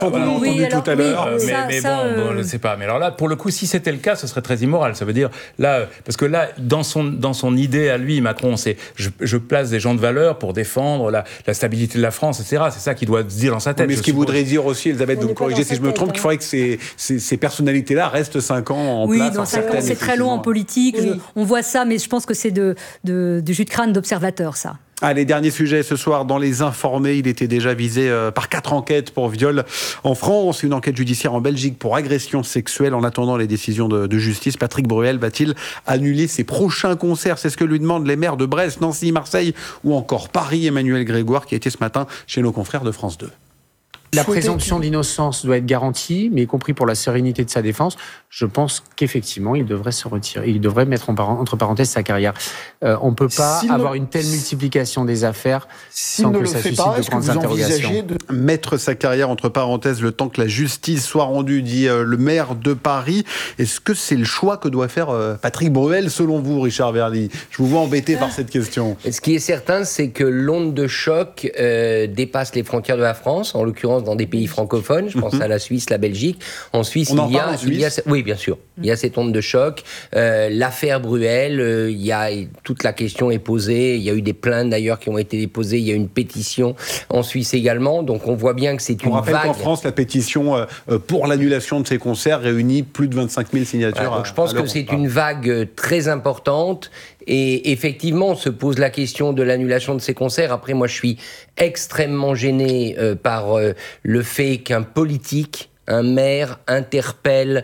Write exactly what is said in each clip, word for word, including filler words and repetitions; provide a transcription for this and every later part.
On l'a entendu oui, alors, tout à l'heure. oui, mais, ça, mais ça, bon, euh... bon, je ne sais pas. Mais alors là, pour le coup, si c'était le cas, ce serait très immoral. Ça veut dire, là, parce que là, dans son, dans son idée à lui, Macron, c'est je, je place des gens de valeur pour défendre la, la stabilité de la France, et cetera. C'est ça qu'il doit se dire dans sa tête. Mais ce qu'il voudrait dire aussi, Elisabeth, vous me corrigez si je me trompe, hein. qu'il faudrait que ces, ces, ces personnalités-là restent cinq ans en oui, place. Oui, dans cinq ans, c'est très long en politique. Oui. Je, on voit ça, mais je pense que c'est de, de, de jus de crâne d'observateur, ça. Allez, dernier sujet ce soir dans Les Informés. Il était déjà visé euh, par quatre enquêtes pour viol en France, une enquête judiciaire en Belgique pour agression sexuelle. En attendant les décisions de, de justice, Patrick Bruel va-t-il annuler ses prochains concerts? C'est ce que lui demandent les maires de Brest, Nancy, Marseille ou encore Paris. Emmanuel Grégoire qui a été ce matin chez nos confrères de France deux. La présomption d'innocence doit être garantie, mais y compris pour la sérénité de sa défense. Je pense qu'effectivement, il devrait se retirer. Il devrait mettre en par- entre parenthèses sa carrière. Euh, on ne peut pas S'il avoir ne... une telle multiplication des affaires S'il sans ne que le ça fait suscite pas, de est-ce que grandes vous interrogations. envisagez de... Mettre sa carrière entre parenthèses le temps que la justice soit rendue, dit euh, le maire de Paris. Est-ce que c'est le choix que doit faire euh, Patrick Bruel, selon vous, Richard Verly? Je vous vois embêté par cette question. Ce qui est certain, c'est que l'onde de choc euh, dépasse les frontières de la France, en l'occurrence dans des pays francophones. Je pense mm-hmm. à la Suisse, la Belgique. En Suisse, On en il y a, parle en il y a, Suisse oui, bien sûr. Il y a cette onde de choc. Euh, l'affaire Bruel, euh, il y a toute la question est posée. Il y a eu des plaintes d'ailleurs qui ont été déposées. Il y a une pétition en Suisse également. Donc on voit bien que c'est on une rappelle vague. qu'en France, la pétition euh, pour l'annulation de ces concerts réunit plus de vingt-cinq mille signatures. Voilà, donc je pense que c'est une vague très importante. Et effectivement, on se pose la question de l'annulation de ces concerts. Après, moi, je suis extrêmement gêné euh, par euh, le fait qu'un politique, un maire interpelle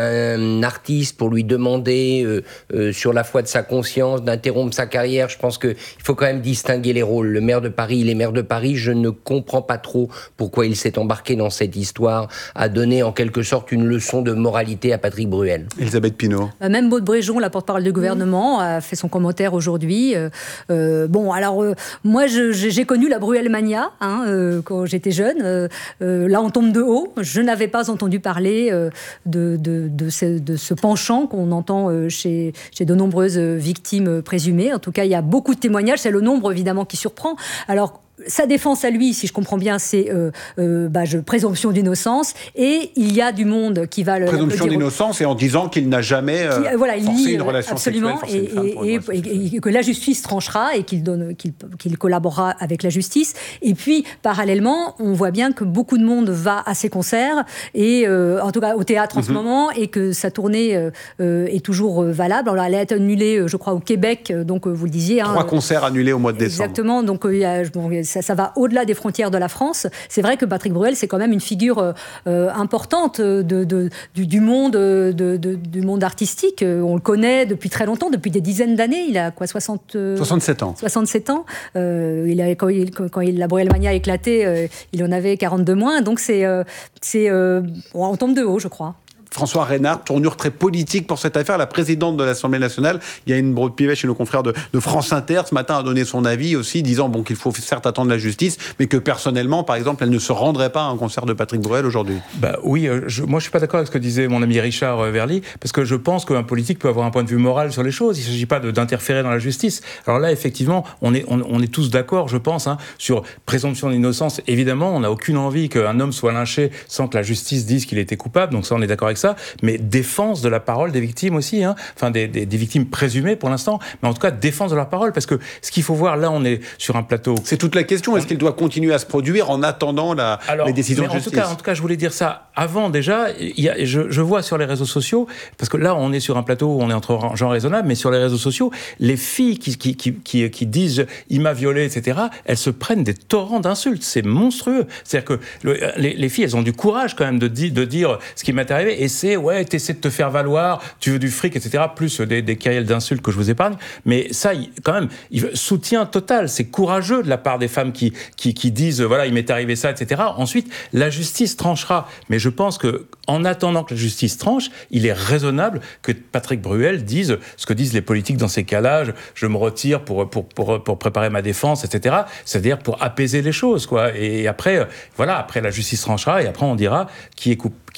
un artiste pour lui demander, euh, euh, sur la foi de sa conscience, d'interrompre sa carrière. Je pense qu'il faut quand même distinguer les rôles. Le maire de Paris, il est maire de Paris. Je ne comprends pas trop pourquoi il s'est embarqué dans cette histoire, à donner en quelque sorte une leçon de moralité à Patrick Bruel. Elisabeth Pinault. Même Maud Bréjon, la porte-parole du gouvernement, a fait son commentaire aujourd'hui. Euh, euh, bon, alors, euh, moi, je, j'ai connu la Bruelmania hein, euh, quand j'étais jeune. Euh, euh, là, on tombe de haut. Je n'avais pas entendu parler euh, de, de, de, ce, de ce penchant qu'on entend euh, chez, chez de nombreuses victimes présumées. En tout cas, il y a beaucoup de témoignages. C'est le nombre, évidemment, qui surprend. Alors, sa défense à lui, si je comprends bien, c'est euh, euh, bah, je, présomption d'innocence. Et il y a du monde qui va le... Présomption d'innocence et en disant qu'il n'a jamais euh, qui, voilà, forcé nie, une relation absolument, sexuelle, et, forcé une femme et, pour une et, et, et que la justice tranchera et qu'il, donne, qu'il, qu'il collaborera avec la justice. Et puis, parallèlement, on voit bien que beaucoup de monde va à ces concerts, et euh, en tout cas au théâtre en mm-hmm. ce moment, et que sa tournée euh, est toujours valable. Alors, elle a été annulée, je crois, au Québec, donc vous le disiez. Trois hein, concerts annulés au mois de décembre. Exactement, donc il y a... Bon, Ça, ça va au-delà des frontières de la France. C'est vrai que Patrick Bruel, c'est quand même une figure euh, importante de, de, du, du, monde, de, de, du monde artistique. On le connaît depuis très longtemps, depuis des dizaines d'années. Il a quoi, soixante, soixante-sept ans. soixante-sept ans. Euh, il a, quand il, quand il, la Bruelmania a éclaté, euh, il en avait quarante-deux moins. Donc c'est, euh, c'est euh, on tombe de haut, je crois. François Reynard, tournure très politique pour cette affaire. La présidente de l'Assemblée nationale, il y a une Brode Pivet chez nos confrères de, de France Inter, ce matin a donné son avis aussi, disant bon, qu'il faut certes attendre la justice, mais que personnellement, par exemple, elle ne se rendrait pas à un concert de Patrick Bruel aujourd'hui. Bah oui, je, moi je suis pas d'accord avec ce que disait mon ami Richard Verly, parce que je pense qu'un politique peut avoir un point de vue moral sur les choses. Il ne s'agit pas de, d'interférer dans la justice. Alors là, effectivement, on est, on, on est tous d'accord, je pense, hein, sur présomption d'innocence. Évidemment, on n'a aucune envie qu'un homme soit lynché sans que la justice dise qu'il était coupable, donc ça, on est d'accord avec ça. Mais défense de la parole des victimes aussi, hein. Enfin des, des, des victimes présumées pour l'instant, mais en tout cas défense de leur parole, parce que ce qu'il faut voir, là on est sur un plateau... C'est toute la question, est-ce qu'il doit continuer à se produire en attendant la, Alors, les décisions de en justice? tout cas, en tout cas, je voulais dire ça avant déjà, il y a, je, je vois sur les réseaux sociaux, parce que là on est sur un plateau où on est entre gens raisonnables, mais sur les réseaux sociaux, les filles qui, qui, qui, qui, qui disent « il m'a violée », et cetera, elles se prennent des torrents d'insultes, c'est monstrueux. C'est-à-dire que le, les, les filles, elles ont du courage quand même de, di, de dire ce qui m'est arrivé, et c'est « ouais, t'essaies de te faire valoir, tu veux du fric, et cetera » plus des, des carrières d'insultes que je vous épargne. Mais ça, il, quand même, il, soutien total, c'est courageux de la part des femmes qui, qui, qui disent « voilà, il m'est arrivé ça, et cetera » Ensuite, la justice tranchera. Mais je pense qu'en attendant que la justice tranche, il est raisonnable que Patrick Bruel dise ce que disent les politiques dans ces cas-là, je, je me retire pour, pour, pour, pour préparer ma défense, et cetera. C'est-à-dire pour apaiser les choses, quoi. Et après, voilà, après la justice tranchera, et après on dira qui est coupable.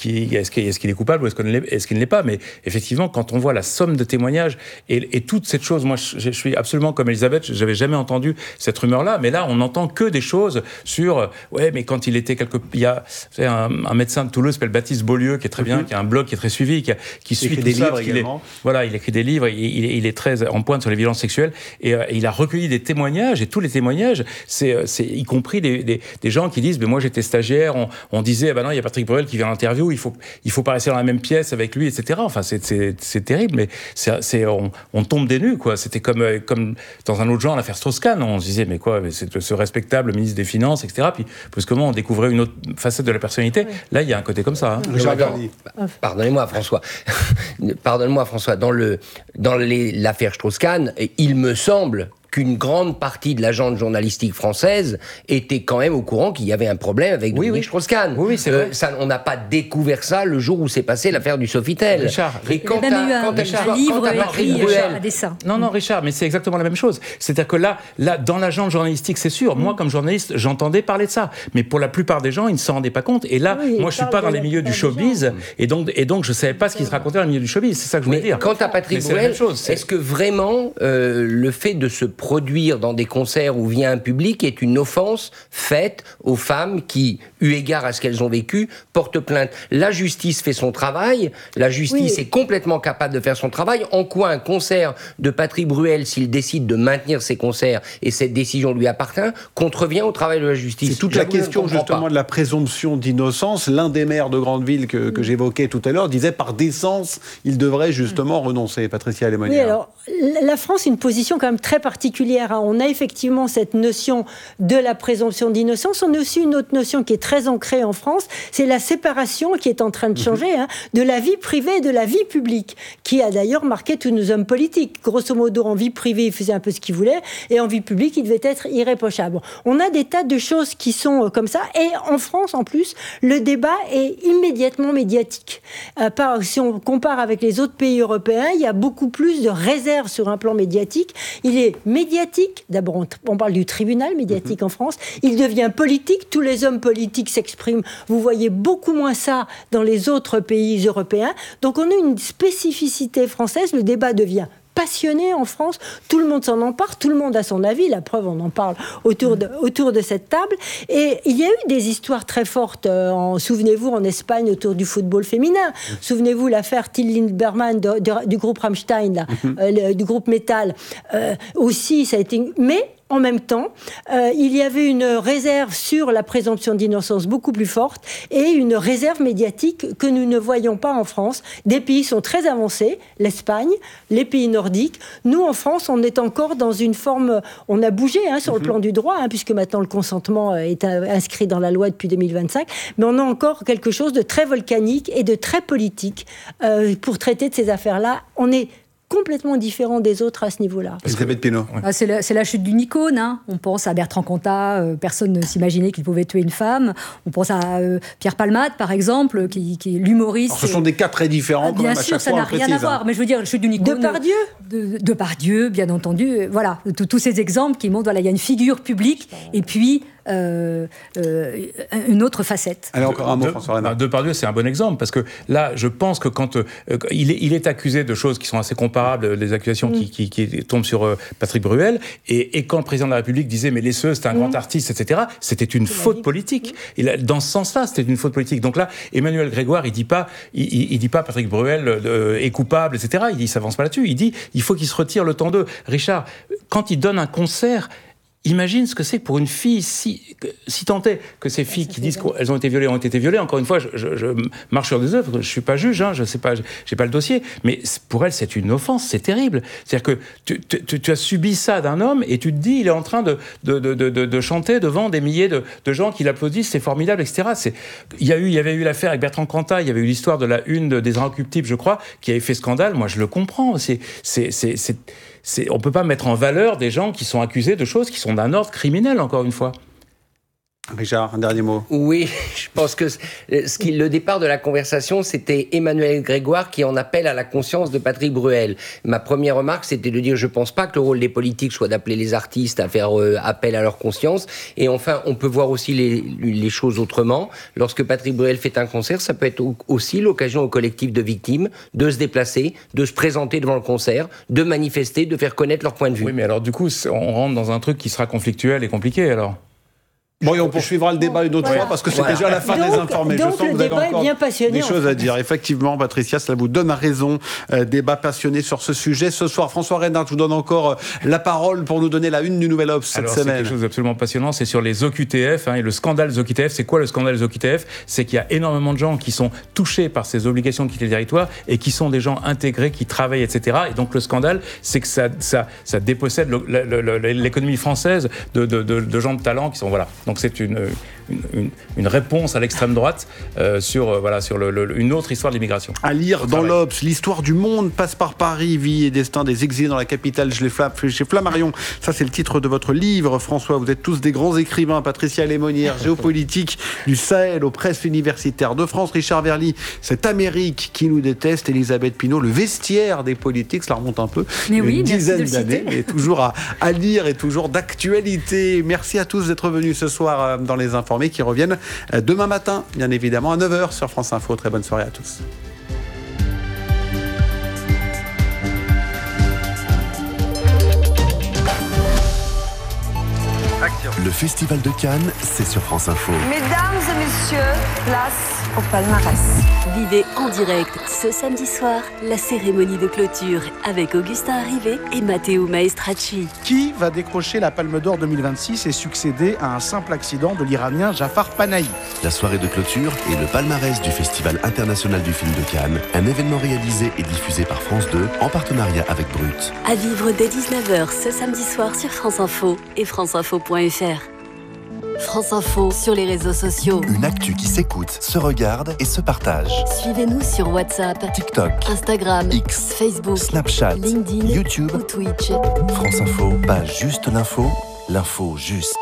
qui, est-ce qu'il, est-ce qu'il est coupable ou est-ce qu'il, ne l'est, est-ce qu'il ne l'est pas. Mais effectivement, quand on voit la somme de témoignages et, et toute cette chose, moi, je, je suis absolument comme Elisabeth, j'avais jamais entendu cette rumeur-là, mais là, on n'entend que des choses sur, ouais, mais quand il était quelque, il y a un, un médecin de Toulouse, s'appelle Baptiste Beaulieu, qui est très bien, mm-hmm. qui a un blog qui est très suivi, qui, a, qui suit tout des ça, livres également. Est, voilà, il écrit des livres, il, il, il est très en pointe sur les violences sexuelles, et, euh, et il a recueilli des témoignages, et tous les témoignages, c'est, c'est y compris des, des, des gens qui disent, mais moi j'étais stagiaire, on, on disait, ah ben non, il y a Patrick Bruel qui vient à l'interview, il faut, il faut pas rester dans la même pièce avec lui, et cetera. Enfin, c'est, c'est, c'est terrible, mais c'est, c'est, on, on tombe des nues, quoi. C'était comme, comme dans un autre genre, l'affaire Strauss-Kahn, on se disait, mais quoi, mais c'est ce respectable ministre des Finances, et cetera. Puis, parce que comment on découvrait une autre facette de la personnalité. Oui. Là, il y a un côté comme ça. Hein. Dans, pardonnez-moi, François. Pardonnez-moi, François. Dans, le, dans les, l'affaire Strauss-Kahn, il me semble qu'une grande partie de la gente journalistique française était quand même au courant qu'il y avait un problème avec Dominique oui, oui. Strauss-Kahn. Oui, oui, c'est vrai. Euh, ça, on n'a pas découvert ça le jour où s'est passée l'affaire du Sofitel. Richard, et quand il y a même eu un, Richard, un livre écrit à dessin. Non, non, Richard, mais c'est exactement la même chose. C'est-à-dire que là, là dans la gente journalistique, c'est sûr, mmh. moi, comme journaliste, j'entendais parler de ça. Mais pour la plupart des gens, ils ne s'en rendaient pas compte. Et là, oui, moi, je ne suis pas dans les milieux du showbiz, et donc, et donc je ne savais pas ce qui se racontait dans le milieu du showbiz. C'est ça que je voulais mais dire. Quant à Patrick Bruel, est-ce que vraiment euh, le fait de se produire dans des des concerts où vient un public est une offense faite aux femmes qui, eu égard à ce qu'elles ont vécu, portent plainte. La justice fait son travail, la justice oui. est complètement capable de faire son travail. En quoi un concert de Patrick Bruel, s'il décide de maintenir ses concerts et cette décision lui appartient, contrevient au travail de la justice? C'est toute la question justement pas. de la présomption d'innocence. L'un des maires de grande ville que, que j'évoquais tout à l'heure disait par décence, il devrait justement renoncer. Patricia Lemonnier. Oui, alors la France a une position quand même très particulière. Hein. On a effectivement cette notion de la présomption d'innocence. On a aussi une autre notion qui est très ancrée en France, c'est la séparation qui est en train de changer hein, de la vie privée et de la vie publique, qui a d'ailleurs marqué tous nos hommes politiques. Grosso modo, en vie privée, ils faisaient un peu ce qu'ils voulaient, et en vie publique, ils devaient être irréprochables. On a des tas de choses qui sont comme ça, et en France, en plus, le débat est immédiatement médiatique. Euh, par, si on compare avec les autres pays européens, il y a beaucoup plus de réserves sur un plan médiatique. Il est médiatique, d'abord on On parle du tribunal médiatique mmh. en France. Il devient politique. Tous les hommes politiques s'expriment. Vous voyez beaucoup moins ça dans les autres pays européens. Donc on a une spécificité française. Le débat devient passionné en France. Tout le monde s'en empare. Tout le monde a son avis. La preuve, on en parle autour de, autour de cette table. Et il y a eu des histoires très fortes. Euh, en, souvenez-vous, en Espagne, autour du football féminin. Mmh. Souvenez-vous l'affaire Till Lindemann de, de, du groupe Rammstein, là, mmh. euh, le, du groupe Metal. Euh, aussi, ça a été... Mais... En même temps, euh, il y avait une réserve sur la présomption d'innocence beaucoup plus forte et une réserve médiatique que nous ne voyons pas en France. Des pays sont très avancés, l'Espagne, les pays nordiques. Nous, en France, on est encore dans une forme... On a bougé hein, sur mm-hmm. le plan du droit, hein, puisque maintenant le consentement est inscrit dans la loi depuis deux mille vingt-cinq, mais on a encore quelque chose de très volcanique et de très politique euh, pour traiter de ces affaires-là. On est complètement différent des autres à ce niveau-là. Elisabeth Pinault. Ah, c'est, la, c'est la chute d'une icône. Hein. On pense à Bertrand Cantat, euh, personne ne s'imaginait qu'il pouvait tuer une femme. On pense à euh, Pierre Palmade, par exemple, qui, qui est l'humoriste. Alors, ce sont des cas très différents. Ah, bien quand même, à sûr, chaque ça fois, n'a rien précise, à voir. hein. Mais je veux dire, la chute d'une icône. Depardieu. De, Depardieu, bien entendu. Voilà, tous ces exemples qui montrent, voilà, il y a une figure publique et puis Euh, euh, une autre facette. Allez, encore un mot, de, François Renard. Depardieu, c'est un bon exemple, parce que là, je pense que quand euh, il, est, il est accusé de choses qui sont assez comparables, les accusations mm. qui, qui, qui tombent sur euh, Patrick Bruel, et, et quand le président de la République disait « mais Lesseux, c'est un mm. grand artiste, et cetera », c'était une c'est faute politique. Mm. Et dans ce sens-là, c'était une faute politique. Donc là, Emmanuel Grégoire, il dit pas, il, il, il dit pas Patrick Bruel euh, est coupable, et cetera. Il, il s'avance pas là-dessus. Il dit il faut qu'il se retire le temps d'eux. Richard, quand il donne un concert, imagine ce que c'est pour une fille, si, si tant est que ces filles qui disent qu'elles ont été violées ont été violées. Encore une fois, je, je, je marche sur des œufs, je ne suis pas juge, hein, je sais pas, j'ai pas le dossier, mais pour elles, c'est une offense, c'est terrible. C'est-à-dire que tu, tu, tu as subi ça d'un homme et tu te dis, il est en train de, de, de, de, de chanter devant des milliers de, de gens qui l'applaudissent, c'est formidable, et cetera. C'est, il, y a eu, il y avait eu l'affaire avec Bertrand Cantat, il y avait eu l'histoire de la une des Inrecuptibles, je crois, qui avait fait scandale. Moi, je le comprends. C'est, c'est, c'est, c'est, c'est, on ne peut pas mettre en valeur des gens qui sont accusés de choses qui sont d'un ordre criminel, encore une fois. Richard, un dernier mot. Oui, je pense que ce qui, le départ de la conversation, c'était Emmanuel Grégoire qui en appelle à la conscience de Patrick Bruel. Ma première remarque, c'était de dire, je ne pense pas que le rôle des politiques soit d'appeler les artistes à faire euh, appel à leur conscience. Et enfin, on peut voir aussi les, les choses autrement. Lorsque Patrick Bruel fait un concert, ça peut être aussi l'occasion au collectif de victimes de se déplacer, de se présenter devant le concert, de manifester, de faire connaître leur point de vue. Oui, mais alors du coup, on rentre dans un truc qui sera conflictuel et compliqué, alors. Bon, et on poursuivra le débat une autre voilà. fois parce que c'est Voilà. déjà la fin donc, des informés. Donc Je sens le que vous avez débat est encore bien passionnant. des choses à dire. Effectivement, Patricia, cela vous donne raison. Euh, débat passionné sur ce sujet. Ce soir, François Reynard, je vous donne encore la parole pour nous donner la une du Nouvel Obs cette Alors, semaine. c'est quelque chose d'absolument passionnant, c'est sur les O Q T F, hein, et le scandale des O Q T F. C'est quoi le scandale des O Q T F ? C'est qu'il y a énormément de gens qui sont touchés par ces obligations de quitter le territoire et qui sont des gens intégrés, qui travaillent, et cetera. Et donc le scandale, c'est que ça, ça, ça dépossède le, le, le, l'économie française de, de, de, de gens de talent qui sont... Voilà. Donc c'est une... Une, une, une réponse à l'extrême droite euh, sur, euh, voilà, sur le, le, une autre histoire de l'immigration. À lire dans l'Obs, l'histoire du monde passe par Paris, vie et destin des exilés dans la capitale chez Flammarion. Ça, c'est le titre de votre livre, François. Vous êtes tous des grands écrivains. Patricia Lémonière, géopolitique du Sahel aux presses universitaires de France. Richard Verly, cette Amérique qui nous déteste. Elisabeth Pinault, le vestiaire des politiques. Cela remonte un peu. Mais une oui, dizaine d'années, mais toujours à, à lire et toujours d'actualité. Merci à tous d'être venus ce soir dans les informés qui reviennent demain matin, bien évidemment, à neuf heures sur France Info. Très bonne soirée à tous. Le Festival de Cannes, c'est sur France Info. Mesdames et messieurs, place au palmarès. Vivez en direct ce samedi soir la cérémonie de clôture avec Augustin Arrivé et Matteo Maestracci. Qui va décrocher la Palme d'Or deux mille vingt-six et succéder à un simple accident de l'Iranien Jafar Panahi? La soirée de clôture et le palmarès du Festival international du film de Cannes, un événement réalisé et diffusé par France deux en partenariat avec Brut. À vivre dès dix-neuf heures ce samedi soir sur France Info et franceinfo point f r. France Info sur les réseaux sociaux. Une actu qui s'écoute, se regarde et se partage. Suivez-nous sur WhatsApp, TikTok, Instagram, X, Facebook, Snapchat, LinkedIn, YouTube ou Twitch. France Info, pas juste l'info, l'info juste.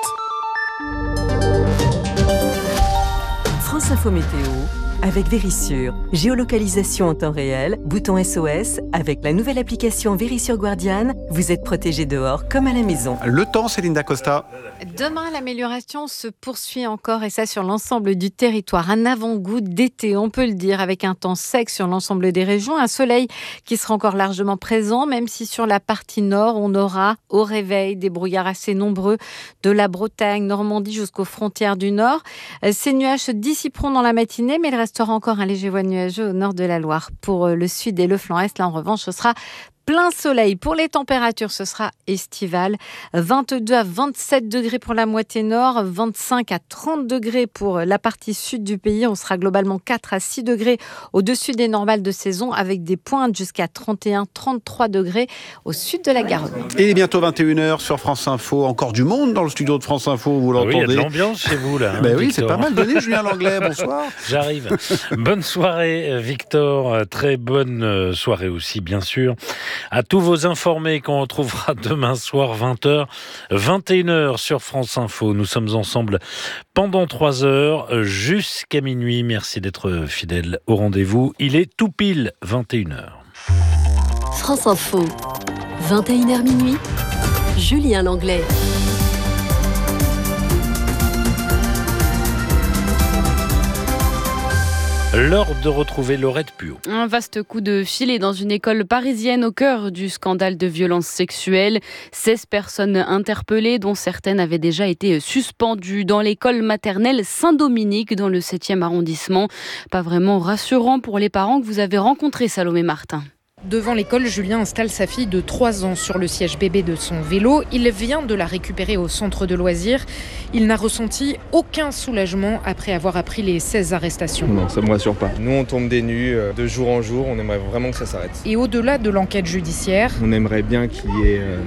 France Info Météo avec Vérissure. Géolocalisation en temps réel, bouton S O S. Avec la nouvelle application Vérissure Guardian, vous êtes protégé dehors comme à la maison. Le temps, Céline Dacosta. Demain, l'amélioration se poursuit encore et ça sur l'ensemble du territoire. Un avant-goût d'été, on peut le dire, avec un temps sec sur l'ensemble des régions. Un soleil qui sera encore largement présent, même si sur la partie nord, on aura au réveil des brouillards assez nombreux de la Bretagne, Normandie jusqu'aux frontières du nord. Ces nuages se dissiperont dans la matinée, mais il restera encore un léger voile nuageux au nord de la Loire. Pour le sud et le flanc est, là en revanche, ce sera plein soleil. Pour les températures, ce sera estival. vingt-deux à vingt-sept degrés pour la moitié nord, vingt-cinq à trente degrés pour la partie sud du pays. On sera globalement quatre à six degrés au-dessus des normales de saison, avec des pointes jusqu'à trente et un à trente-trois degrés au sud de la Garonne. Et il est bientôt vingt et une heures sur France Info. Encore du monde dans le studio de France Info, vous l'entendez. Oui, il y a de l'ambiance chez vous, là. Hein, ben oui, Victor. c'est pas mal donné, Julien Langlais. Bonsoir. J'arrive. Bonne soirée, Victor. Très bonne soirée aussi, bien sûr. À tous vos informés qu'on retrouvera demain soir, vingt heures, vingt et une heures sur France Info. Nous sommes ensemble pendant trois heures jusqu'à minuit. Merci d'être fidèles au rendez-vous. Il est tout pile vingt et une heures. France Info, vingt et une heures minuit, Julien Langlais. L'heure de retrouver Laurette Puot. Un vaste coup de filet dans une école parisienne au cœur du scandale de violences sexuelles. seize personnes interpellées, dont certaines avaient déjà été suspendues dans l'école maternelle Saint-Dominique dans le septième arrondissement. Pas vraiment rassurant pour les parents que vous avez rencontrés, Salomé Martin. Devant l'école, Julien installe sa fille de trois ans sur le siège bébé de son vélo. Il vient de la récupérer au centre de loisirs. Il n'a ressenti aucun soulagement après avoir appris les seize arrestations. Non, ça ne me rassure pas. Nous, on tombe des nues de jour en jour. On aimerait vraiment que ça s'arrête. Et au-delà de l'enquête judiciaire, on aimerait bien qu'il y ait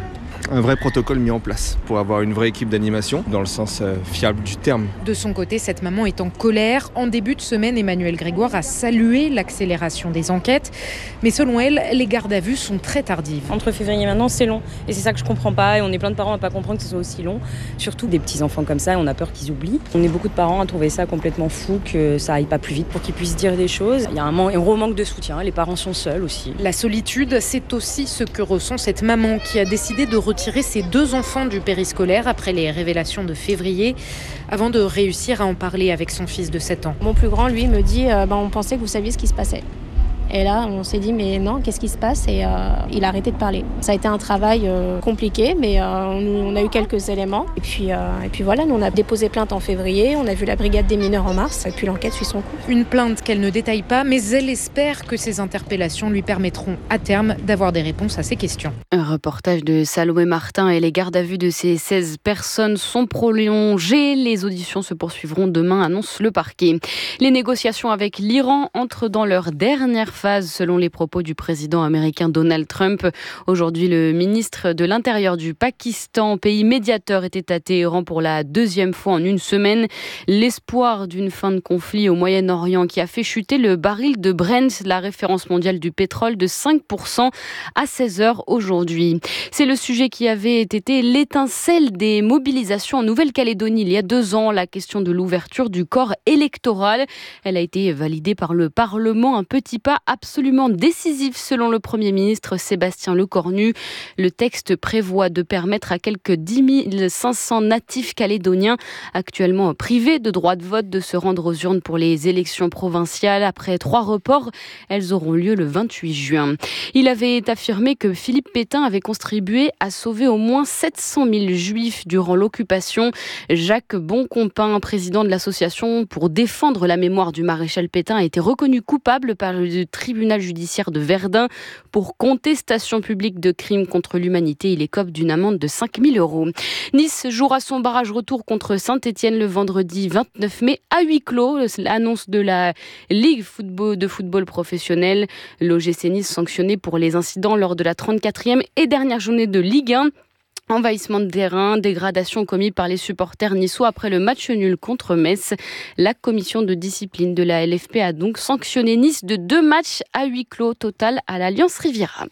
un vrai protocole mis en place pour avoir une vraie équipe d'animation dans le sens euh, fiable du terme. De son côté, cette maman est en colère. En début de semaine, Emmanuelle Grégoire a salué l'accélération des enquêtes. Mais selon elle, les gardes à vue sont très tardives. Entre février et maintenant, c'est long. Et c'est ça que je comprends pas. Et on est plein de parents à pas comprendre que ce soit aussi long. Surtout des petits enfants comme ça, on a peur qu'ils oublient. On est beaucoup de parents à trouver ça complètement fou, que ça aille pas plus vite pour qu'ils puissent dire des choses. Il y a un, man- un gros manque de soutien. Les parents sont seuls aussi. La solitude, c'est aussi ce que ressent cette maman qui a décidé de retirer ses deux enfants du périscolaire après les révélations de février, avant de réussir à en parler avec son fils de sept ans. Mon plus grand, lui, me dit euh, bah, on pensait que vous saviez ce qui se passait. Et là, on s'est dit, mais non, qu'est-ce qui se passe ? Et euh, il a arrêté de parler. Ça a été un travail euh, compliqué, mais euh, on, on a eu quelques éléments. Et puis, euh, et puis voilà, nous, on a déposé plainte en février, on a vu la brigade des mineurs en mars, et puis l'enquête suit son cours. Une plainte qu'elle ne détaille pas, mais elle espère que ces interpellations lui permettront à terme d'avoir des réponses à ses questions. Un reportage de Salomé Martin et les gardes à vue de ces seize personnes sont prolongées. Les auditions se poursuivront demain, annonce le parquet. Les négociations avec l'Iran entrent dans leur dernière phase, selon les propos du président américain Donald Trump. Aujourd'hui, le ministre de l'Intérieur du Pakistan, pays médiateur, était à Téhéran pour la deuxième fois en une semaine. L'espoir d'une fin de conflit au Moyen-Orient qui a fait chuter le baril de Brent, la référence mondiale du pétrole, de cinq pour cent à seize heures aujourd'hui. C'est le sujet qui avait été l'étincelle des mobilisations en Nouvelle-Calédonie il y a deux ans, la question de l'ouverture du corps électoral. Elle a été validée par le Parlement, un petit pas absolument décisif selon le Premier ministre Sébastien Lecornu. Le texte prévoit de permettre à quelques dix mille cinq cents natifs calédoniens actuellement privés de droit de vote de se rendre aux urnes pour les élections provinciales. Après trois reports, elles auront lieu le vingt-huit juin. Il avait affirmé que Philippe Pétain avait contribué à sauver au moins sept cent mille juifs durant l'occupation. Jacques Boncompin, président de l'association pour défendre la mémoire du maréchal Pétain, a été reconnu coupable par le tribunal judiciaire de Verdun pour contestation publique de crimes contre l'humanité. Il écope d'une amende de cinq mille euros. Nice jouera son barrage retour contre Saint-Étienne le vendredi vingt-neuf mai à huis clos. L'annonce de la Ligue de football professionnel. L'O G C Nice sanctionné pour les incidents lors de la trente-quatrième et dernière journée de Ligue un. Envahissement de terrain, dégradation commis par les supporters niçois après le match nul contre Metz. La commission de discipline de la L F P a donc sanctionné Nice de deux matchs à huis clos total à l'Alliance Riviera.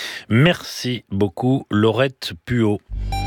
Merci beaucoup Laurette Puot.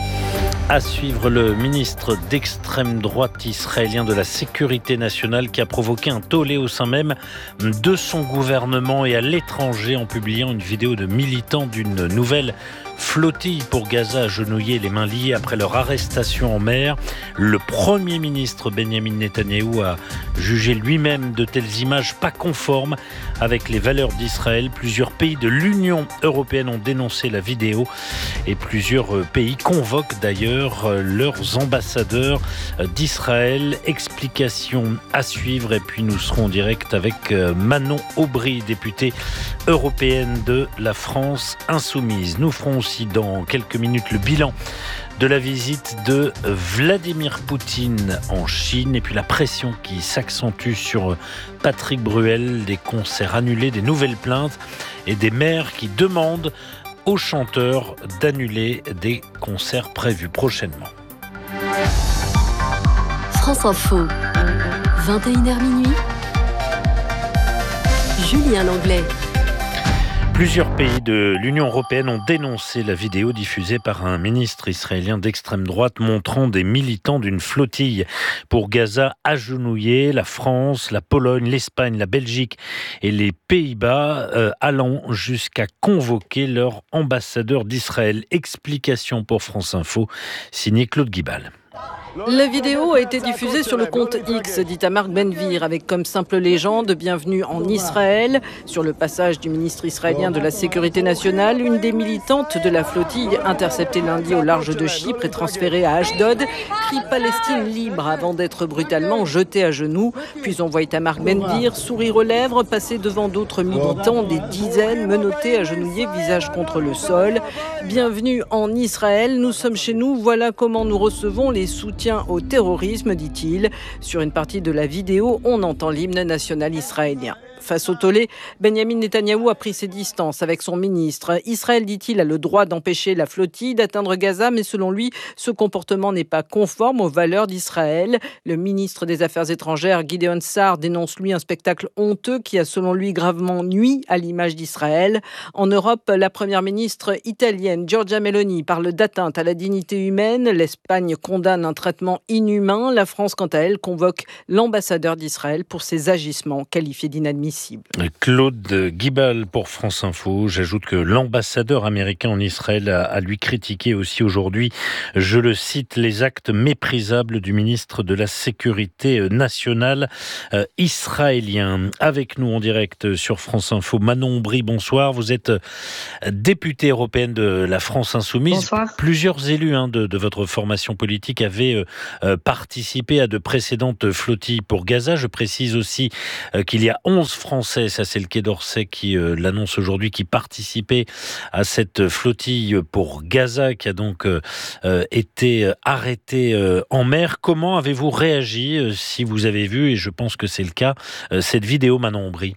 À suivre, le ministre d'extrême droite israélien de la Sécurité nationale qui a provoqué un tollé au sein même de son gouvernement et à l'étranger en publiant une vidéo de militants d'une nouvelle flottille pour Gaza agenouillés, les mains liées après leur arrestation en mer. Le Premier ministre Benjamin Netanyahou a jugé lui-même de telles images pas conformes avec les valeurs d'Israël. Plusieurs pays de l'Union européenne ont dénoncé la vidéo et plusieurs pays convoquent d'ailleurs leurs ambassadeurs d'Israël. Explication à suivre et puis nous serons en direct avec Manon Aubry, députée européenne de la France Insoumise. Nous ferons aussi dans quelques minutes le bilan de la visite de Vladimir Poutine en Chine et puis la pression qui s'accentue sur Patrick Bruel, des concerts annulés, des nouvelles plaintes et des maires qui demandent aux chanteurs d'annuler des concerts prévus prochainement. France Info, vingt et une heures minuit, Julien Langlais. Plusieurs pays de l'Union européenne ont dénoncé la vidéo diffusée par un ministre israélien d'extrême droite montrant des militants d'une flottille pour Gaza agenouillés. La France, la Pologne, l'Espagne, la Belgique et les Pays-Bas euh, allant jusqu'à convoquer leur ambassadeur d'Israël. Explication pour France Info, signé Claude Guibal. La vidéo a été diffusée sur le compte X d'Itamar Ben-Gvir avec comme simple légende « Bienvenue en Israël ». Sur le passage du ministre israélien de la Sécurité nationale, une des militantes de la flottille interceptée lundi au large de Chypre et transférée à Ashdod crie « Palestine libre » avant d'être brutalement jetée à genoux. Puis on voit Itamar Ben-Gvir, sourire aux lèvres, passer devant d'autres militants, des dizaines menottés, agenouillés, visage contre le sol. « Bienvenue en Israël, nous sommes chez nous, voilà comment nous recevons les soutiens soutien au terrorisme, dit-il. Sur une partie de la vidéo, on entend l'hymne national israélien. Face au tollé, Benjamin Netanyahou a pris ses distances avec son ministre. Israël, dit-il, a le droit d'empêcher la flottille d'atteindre Gaza, mais selon lui, ce comportement n'est pas conforme aux valeurs d'Israël. Le ministre des Affaires étrangères, Gideon Sa'ar, dénonce lui un spectacle honteux qui a selon lui gravement nui à l'image d'Israël. En Europe, la première ministre italienne, Giorgia Meloni, parle d'atteinte à la dignité humaine. L'Espagne condamne un traitement inhumain. La France, quant à elle, convoque l'ambassadeur d'Israël pour ses agissements qualifiés d'inadmissibles. Claude Guibal pour France Info. J'ajoute que l'ambassadeur américain en Israël a, a lui critiqué aussi aujourd'hui, je le cite, les actes méprisables du ministre de la Sécurité nationale euh, israélien. Avec nous en direct sur France Info, Manon Aubry, bonsoir. Vous êtes députée européenne de la France Insoumise. Bonsoir. Plusieurs élus hein, de, de votre formation politique avaient euh, participé à de précédentes flottilles pour Gaza. Je précise aussi euh, qu'il y a onze Français, ça c'est le Quai d'Orsay qui euh, l'annonce aujourd'hui, qui participaient à cette flottille pour Gaza, qui a donc euh, euh, été arrêtée euh, en mer. Comment avez-vous réagi, euh, si vous avez vu, et je pense que c'est le cas, euh, cette vidéo, Manon Aubry?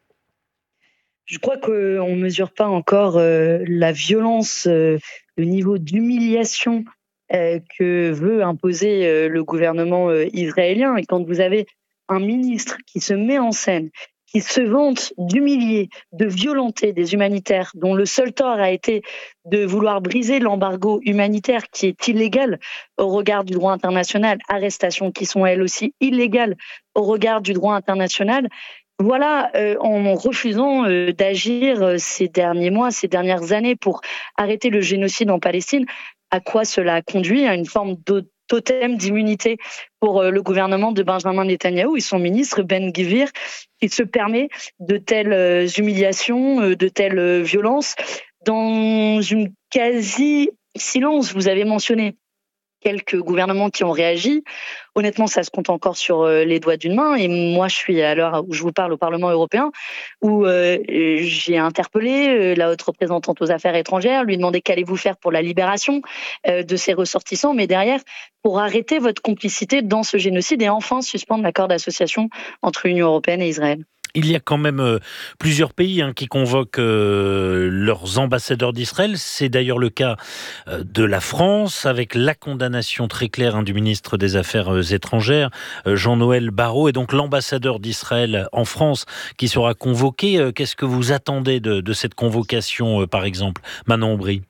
Je crois qu'on ne mesure pas encore euh, la violence, euh, le niveau d'humiliation euh, que veut imposer euh, le gouvernement euh, israélien. Et quand vous avez un ministre qui se met en scène, qui se vante d'humilier, de violenter des humanitaires, dont le seul tort a été de vouloir briser l'embargo humanitaire qui est illégal au regard du droit international, arrestations qui sont elles aussi illégales au regard du droit international. Voilà, euh, en refusant euh, d'agir euh, ces derniers mois, ces dernières années pour arrêter le génocide en Palestine, à quoi cela conduit? À une forme de totem d'immunité pour euh, le gouvernement de Benjamin Netanyahou et son ministre Ben Gvir, qui se permet de telles euh, humiliations, euh, de telles euh, violences, dans une quasi-silence. Vous avez mentionné quelques gouvernements qui ont réagi. Honnêtement, ça se compte encore sur euh, les doigts d'une main. Et moi, je suis à l'heure où je vous parle au Parlement européen, où euh, j'ai interpellé euh, la haute représentante aux affaires étrangères, lui demander qu'allez-vous faire pour la libération euh, de ces ressortissants, mais derrière, pour arrêter votre complicité dans ce génocide et enfin suspendre l'accord d'association entre l'Union européenne et Israël. Il y a quand même euh, plusieurs pays hein, qui convoquent euh, leurs ambassadeurs d'Israël. C'est d'ailleurs le cas euh, de la France, avec la condamnation très claire hein, du ministre des Affaires euh, étrangères, euh, Jean-Noël Barrot, et donc l'ambassadeur d'Israël en France qui sera convoqué. Euh, qu'est-ce que vous attendez de, de cette convocation, euh, par exemple, Manon Aubry?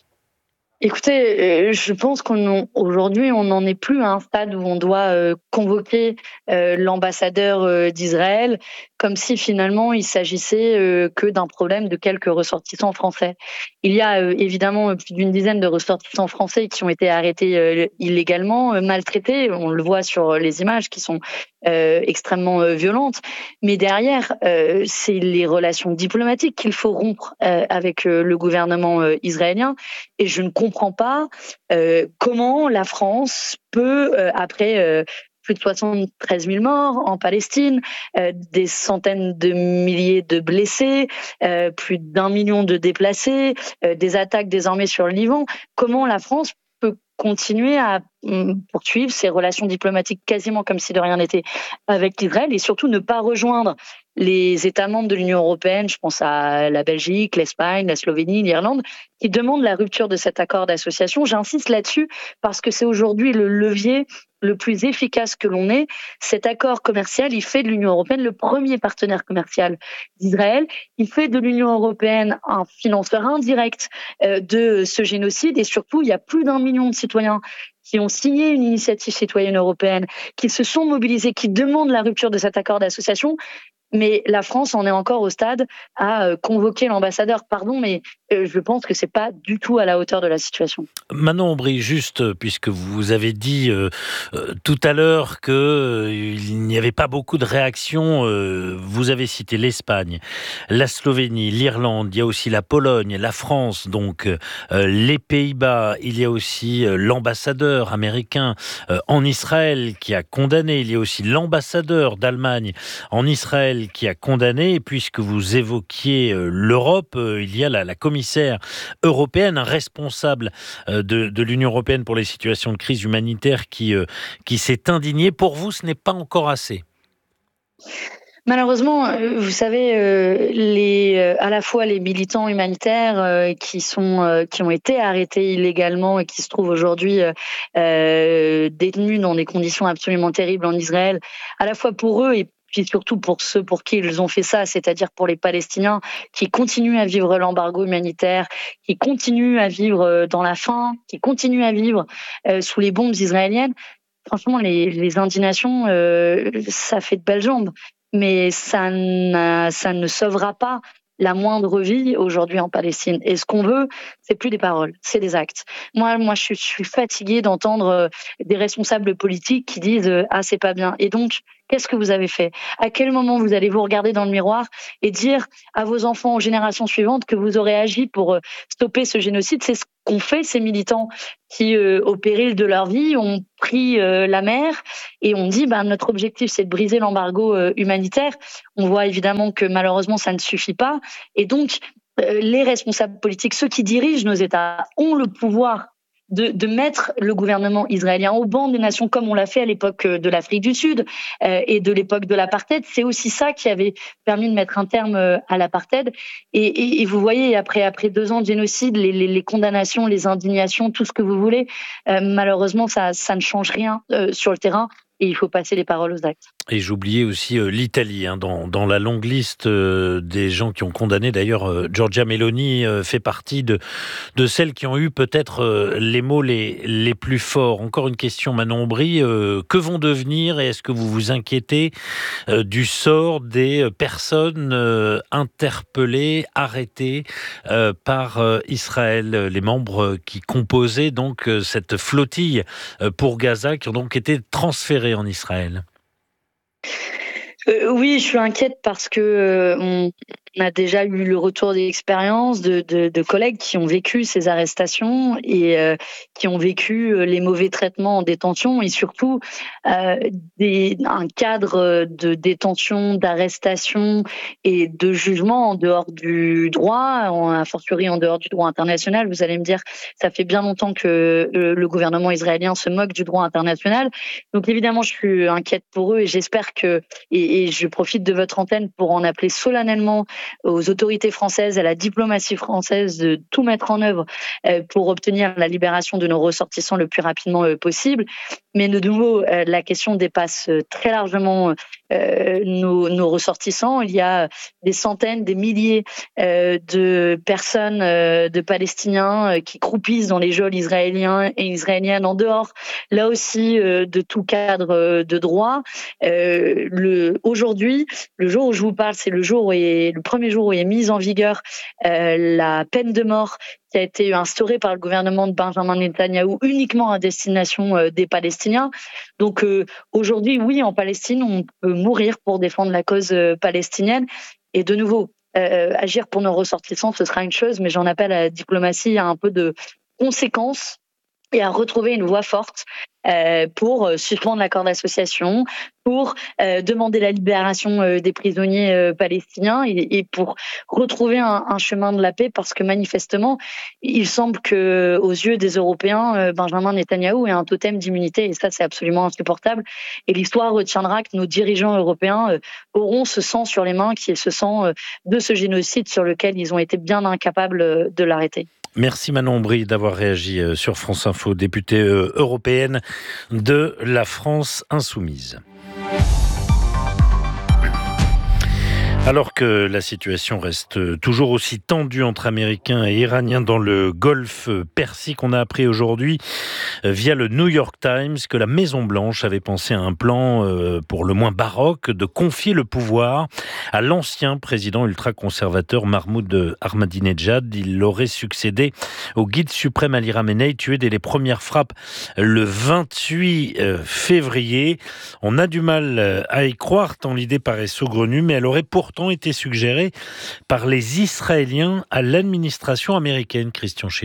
Écoutez, je pense qu'aujourd'hui, on n'en est plus à un stade où on doit euh, convoquer euh, l'ambassadeur euh, d'Israël comme si finalement il s'agissait euh, que d'un problème de quelques ressortissants français. Il y a euh, évidemment plus d'une dizaine de ressortissants français qui ont été arrêtés euh, illégalement, euh, maltraités. On le voit sur les images qui sont euh, extrêmement euh, violentes. Mais derrière, euh, c'est les relations diplomatiques qu'il faut rompre euh, avec euh, le gouvernement euh, israélien. Et je ne comprends pas euh, comment la France peut, euh, après euh, plus de soixante-treize mille morts en Palestine, euh, des centaines de milliers de blessés, euh, plus d'un million de déplacés, euh, des attaques désormais sur le Liban, comment la France peut continuer à poursuivre ses relations diplomatiques quasiment comme si de rien n'était avec l'Israël et surtout ne pas rejoindre les États membres de l'Union européenne, je pense à la Belgique, l'Espagne, la Slovénie, l'Irlande, qui demandent la rupture de cet accord d'association. J'insiste là-dessus parce que c'est aujourd'hui le levier le plus efficace que l'on ait. Cet accord commercial, il fait de l'Union européenne le premier partenaire commercial d'Israël. Il fait de l'Union européenne un financeur indirect euh, de ce génocide et surtout, il y a plus d'un million de citoyens qui ont signé une initiative citoyenne européenne, qui se sont mobilisés, qui demandent la rupture de cet accord d'association. Mais la France en est encore au stade à convoquer l'ambassadeur. Pardon, mais je pense que c'est pas du tout à la hauteur de la situation. Manon Aubry, juste, puisque vous avez dit euh, euh, tout à l'heure qu'il euh, n'y avait pas beaucoup de réactions, euh, vous avez cité l'Espagne, la Slovénie, l'Irlande, il y a aussi la Pologne, la France, donc euh, les Pays-Bas, il y a aussi euh, l'ambassadeur américain euh, en Israël qui a condamné, il y a aussi l'ambassadeur d'Allemagne en Israël Israël qui a condamné. Et puisque vous évoquiez l'Europe, il y a la, la commissaire européenne, un responsable de, de l'Union européenne pour les situations de crise humanitaire qui, qui s'est indigné. Pour vous, ce n'est pas encore assez? Malheureusement, vous savez, euh, les, euh, à la fois les militants humanitaires euh, qui sont, euh, qui ont été arrêtés illégalement et qui se trouvent aujourd'hui euh, euh, détenus dans des conditions absolument terribles en Israël, à la fois pour eux et puis surtout pour ceux pour qui ils ont fait ça, c'est-à-dire pour les Palestiniens qui continuent à vivre l'embargo humanitaire, qui continuent à vivre dans la faim, qui continuent à vivre euh, sous les bombes israéliennes. Franchement, les, les indignations, euh, ça fait de belles jambes. Mais ça, ça ne sauvera pas la moindre vie aujourd'hui en Palestine. Et ce qu'on veut, c'est plus des paroles, c'est des actes. Moi, moi, je suis, je suis fatiguée d'entendre des responsables politiques qui disent « Ah, c'est pas bien ». Et donc, qu'est-ce que vous avez fait? À quel moment vous allez vous regarder dans le miroir et dire à vos enfants, aux générations suivantes, que vous aurez agi pour stopper ce génocide? C'est ce qu'ont fait ces militants qui, euh, au péril de leur vie, ont pris euh, la mer et ont dit ben, notre objectif, c'est de briser l'embargo euh, humanitaire. On voit évidemment que malheureusement, ça ne suffit pas. Et donc, euh, les responsables politiques, ceux qui dirigent nos États, ont le pouvoir De, de mettre le gouvernement israélien au banc des nations comme on l'a fait à l'époque de l'Afrique du Sud euh, et de l'époque de l'apartheid. C'est aussi ça qui avait permis de mettre un terme à l'apartheid. Et, et, et vous voyez, après, après deux ans de génocide, les, les, les condamnations, les indignations, tout ce que vous voulez, euh, malheureusement, ça, ça ne change rien euh, sur le terrain. Et il faut passer les paroles aux actes. Et j'oubliais aussi euh, l'Italie, hein, dans, dans la longue liste euh, des gens qui ont condamné. D'ailleurs, euh, Giorgia Meloni euh, fait partie de, de celles qui ont eu peut-être euh, les mots les, les plus forts. Encore une question, Manon Aubry. Euh, que vont devenir, et est-ce que vous vous inquiétez euh, du sort des personnes euh, interpellées, arrêtées euh, par euh, Israël, les membres qui composaient donc euh, cette flottille euh, pour Gaza, qui ont donc été transférés en Israël? Euh, oui, je suis inquiète parce que euh, on, on a déjà eu le retour d'expérience de, de, de collègues qui ont vécu ces arrestations et euh, qui ont vécu euh, les mauvais traitements en détention et surtout euh, des, un cadre de détention, d'arrestation et de jugement en dehors du droit, en, a fortiori en dehors du droit international. Vous allez me dire, ça fait bien longtemps que le, le gouvernement israélien se moque du droit international. Donc évidemment, je suis inquiète pour eux et j'espère que et, et je profite de votre antenne pour en appeler solennellement aux autorités françaises, à la diplomatie française de tout mettre en œuvre pour obtenir la libération de nos ressortissants le plus rapidement possible. Mais de nouveau, la question dépasse très largement euh, nos, nos ressortissants. Il y a des centaines, des milliers euh, de personnes, euh, de Palestiniens euh, qui croupissent dans les geôles israéliens et israéliennes en dehors, là aussi, euh, de tout cadre euh, de droit. Euh, le, aujourd'hui, le jour où je vous parle, c'est le jour où est, le premier jour où est mise en vigueur euh, la peine de mort qui a été instaurée par le gouvernement de Benjamin Netanyahou uniquement à destination euh, des Palestiniens. Donc euh, aujourd'hui, oui, en Palestine, on peut mourir pour défendre la cause euh, palestinienne. Et de nouveau, euh, agir pour nos ressortissants, ce sera une chose, mais j'en appelle à la diplomatie à un peu de conséquence et à retrouver une voix forte euh, pour suspendre l'accord d'association, pour euh, demander la libération euh, des prisonniers euh, palestiniens et, et pour retrouver un, un chemin de la paix, parce que manifestement, il semble que aux yeux des Européens, euh, Benjamin Netanyahou est un totem d'immunité et ça, c'est absolument insupportable. Et l'histoire retiendra que nos dirigeants européens euh, auront ce sang sur les mains, qui est ce sang euh, de ce génocide sur lequel ils ont été bien incapables euh, de l'arrêter. Merci Manon Aubry d'avoir réagi sur France Info, députée européenne de la France Insoumise. Alors que la situation reste toujours aussi tendue entre Américains et Iraniens dans le Golfe Persique, on a appris aujourd'hui via le New York Times que la Maison-Blanche avait pensé à un plan pour le moins baroque de confier le pouvoir à l'ancien président ultra-conservateur Mahmoud Ahmadinejad. Il aurait succédé au guide suprême Ali Khamenei, tué dès les premières frappes le vingt-huit février. On a du mal à y croire tant l'idée paraît saugrenue, mais elle aurait pourtant été suggérée par les Israéliens à l'administration américaine, Christian Chesneau.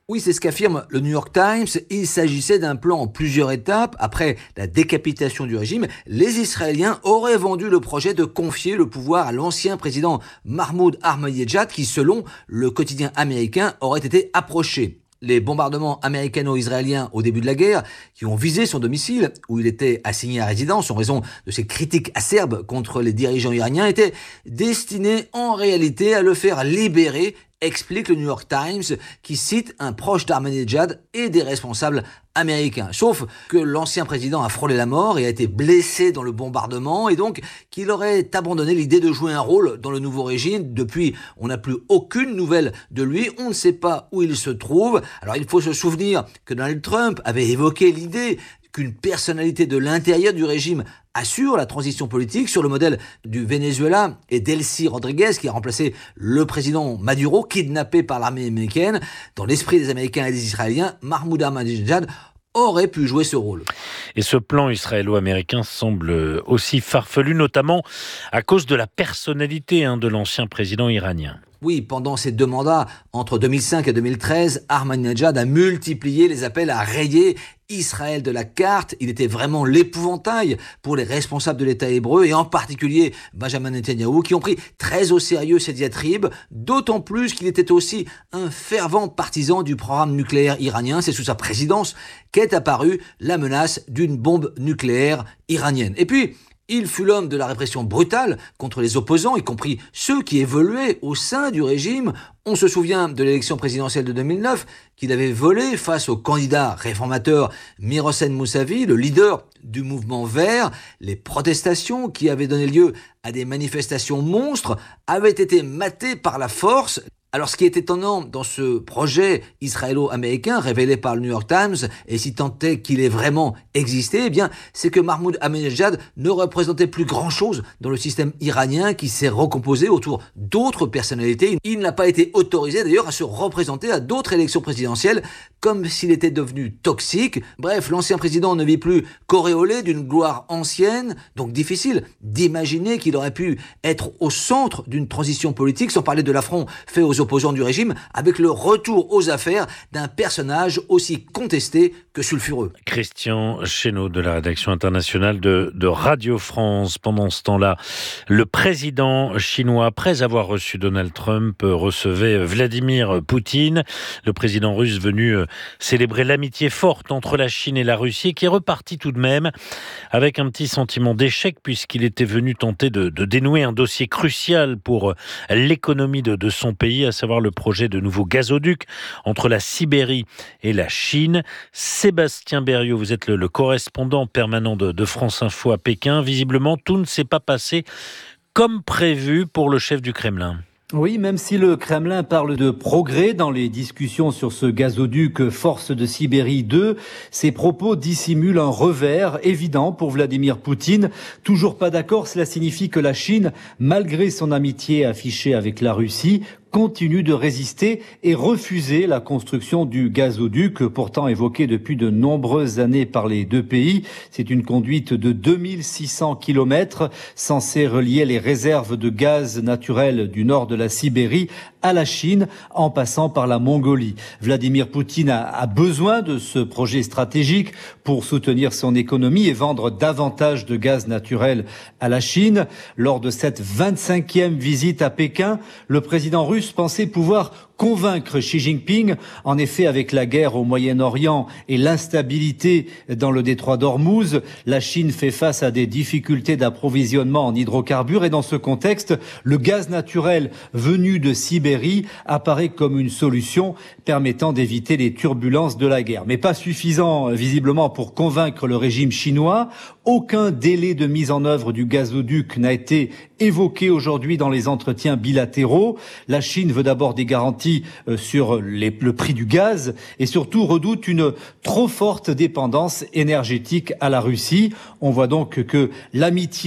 Oui, c'est ce qu'affirme le New York Times. Il s'agissait d'un plan en plusieurs étapes. Après la décapitation du régime, les Israéliens auraient vendu le projet de confier le pouvoir à l'ancien président Mahmoud Ahmadinejad, qui, selon le quotidien américain, aurait été approché. Les bombardements américano-israéliens au début de la guerre, qui ont visé son domicile, où il était assigné à résidence en raison de ses critiques acerbes contre les dirigeants iraniens, étaient destinés en réalité à le faire libérer, explique le New York Times, qui cite un proche d'Ahmadinejad et des responsables américains. Sauf que l'ancien président a frôlé la mort et a été blessé dans le bombardement, et donc qu'il aurait abandonné l'idée de jouer un rôle dans le nouveau régime. Depuis, on n'a plus aucune nouvelle de lui, on ne sait pas où il se trouve. Alors il faut se souvenir que Donald Trump avait évoqué l'idée qu'une personnalité de l'intérieur du régime assure la transition politique sur le modèle du Venezuela et Delcy Rodriguez, qui a remplacé le président Maduro, kidnappé par l'armée américaine. Dans l'esprit des Américains et des Israéliens, Mahmoud Ahmadinejad aurait pu jouer ce rôle. Et ce plan israélo-américain semble aussi farfelu, notamment à cause de la personnalité hein, de l'ancien président iranien. Oui, pendant ces deux mandats, entre deux mille cinq et deux mille treize, Ahmadinejad a multiplié les appels à rayer Israël de la carte. Il était vraiment l'épouvantail pour les responsables de l'État hébreu, et en particulier Benjamin Netanyahou, qui ont pris très au sérieux ces diatribes, d'autant plus qu'il était aussi un fervent partisan du programme nucléaire iranien. C'est sous sa présidence qu'est apparue la menace d'une bombe nucléaire iranienne. Et puis, il fut l'homme de la répression brutale contre les opposants, y compris ceux qui évoluaient au sein du régime. On se souvient de l'élection présidentielle de deux mille neuf, qu'il avait volé face au candidat réformateur Mir Hossein Mousavi, le leader du mouvement vert. Les protestations qui avaient donné lieu à des manifestations monstres avaient été matées par la force. Alors, ce qui est étonnant dans ce projet israélo-américain révélé par le New York Times, et si tant est qu'il ait vraiment existé, eh bien, c'est que Mahmoud Ahmadinejad ne représentait plus grand-chose dans le système iranien, qui s'est recomposé autour d'autres personnalités. Il n'a pas été autorisé d'ailleurs à se représenter à d'autres élections présidentielles, comme s'il était devenu toxique. Bref, l'ancien président ne vit plus qu'auréolé d'une gloire ancienne, donc difficile d'imaginer qu'il aurait pu être au centre d'une transition politique, sans parler de l'affront fait aux opposants du régime, avec le retour aux affaires d'un personnage aussi contesté que sulfureux. Christian Chesneau de la rédaction internationale de, de Radio France. Pendant ce temps-là, le président chinois, après avoir reçu Donald Trump, recevait Vladimir Poutine, le président russe venu célébrer l'amitié forte entre la Chine et la Russie, qui est reparti tout de même avec un petit sentiment d'échec, puisqu'il était venu tenter de, de dénouer un dossier crucial pour l'économie de, de son pays, à savoir le projet de nouveau gazoduc entre la Sibérie et la Chine. Sébastien Berriot, vous êtes le, le correspondant permanent de, de France Info à Pékin. Visiblement, tout ne s'est pas passé comme prévu pour le chef du Kremlin. Oui, même si le Kremlin parle de progrès dans les discussions sur ce gazoduc Force de Sibérie deux, ses propos dissimulent un revers évident pour Vladimir Poutine. Toujours pas d'accord, cela signifie que la Chine, malgré son amitié affichée avec la Russie, continue de résister et refuser la construction du gazoduc, pourtant évoqué depuis de nombreuses années par les deux pays. C'est une conduite de deux mille six cents kilomètres censée relier les réserves de gaz naturel du nord de la Sibérie à la Chine, en passant par la Mongolie. Vladimir Poutine a, a besoin de ce projet stratégique pour soutenir son économie et vendre davantage de gaz naturel à la Chine. Lors de cette vingt-cinquième visite à Pékin, le président russe pensait pouvoir convaincre Xi Jinping. En effet, avec la guerre au Moyen-Orient et l'instabilité dans le détroit d'Ormuz, la Chine fait face à des difficultés d'approvisionnement en hydrocarbures, et dans ce contexte, le gaz naturel venu de Sibérie apparaît comme une solution permettant d'éviter les turbulences de la guerre. Mais pas suffisant, visiblement, pour convaincre le régime chinois. Aucun délai de mise en œuvre du gazoduc n'a été évoqué aujourd'hui dans les entretiens bilatéraux. La Chine veut d'abord des garanties sur les, le prix du gaz et surtout redoute une trop forte dépendance énergétique à la Russie. On voit donc que l'amitié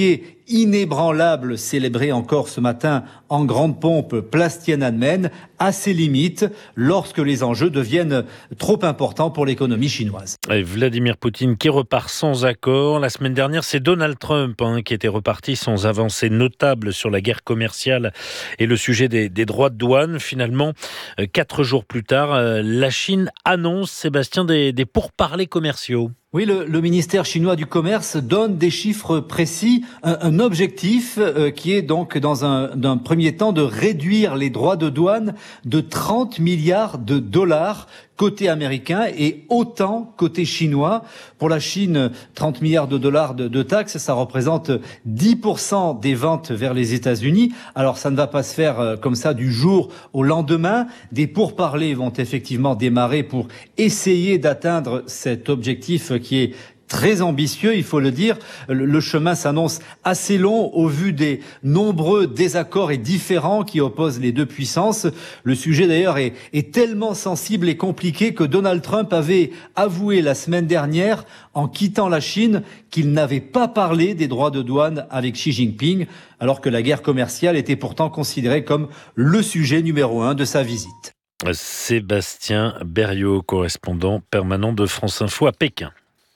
inébranlable célébré encore ce matin en grande pompe place Tiananmen a ses limites lorsque les enjeux deviennent trop importants pour l'économie chinoise. Et Vladimir Poutine qui repart sans accord. La semaine dernière, c'est Donald Trump hein, qui était reparti sans avancée notable sur la guerre commerciale et le sujet des, des droits de douane. Finalement, euh, quatre jours plus tard, euh, la Chine annonce, Sébastien, des, des pourparlers commerciaux. Oui, le, le ministère chinois du Commerce donne des chiffres précis, un, un objectif euh, qui est donc dans un, d'un premier temps de réduire les droits de douane de trente milliards de dollars côté américain et autant côté chinois. Pour la Chine, trente milliards de dollars de, de taxes, ça représente dix pour cent des ventes vers les États-Unis. Alors ça ne va pas se faire euh, comme ça du jour au lendemain. Des pourparlers vont effectivement démarrer pour essayer d'atteindre cet objectif qui est très ambitieux, il faut le dire. Le chemin s'annonce assez long au vu des nombreux désaccords et différends qui opposent les deux puissances. Le sujet d'ailleurs est, est tellement sensible et compliqué que Donald Trump avait avoué la semaine dernière, en quittant la Chine, qu'il n'avait pas parlé des droits de douane avec Xi Jinping, alors que la guerre commerciale était pourtant considérée comme le sujet numéro un de sa visite. Sébastien Berriot, correspondant permanent de France Info à Pékin.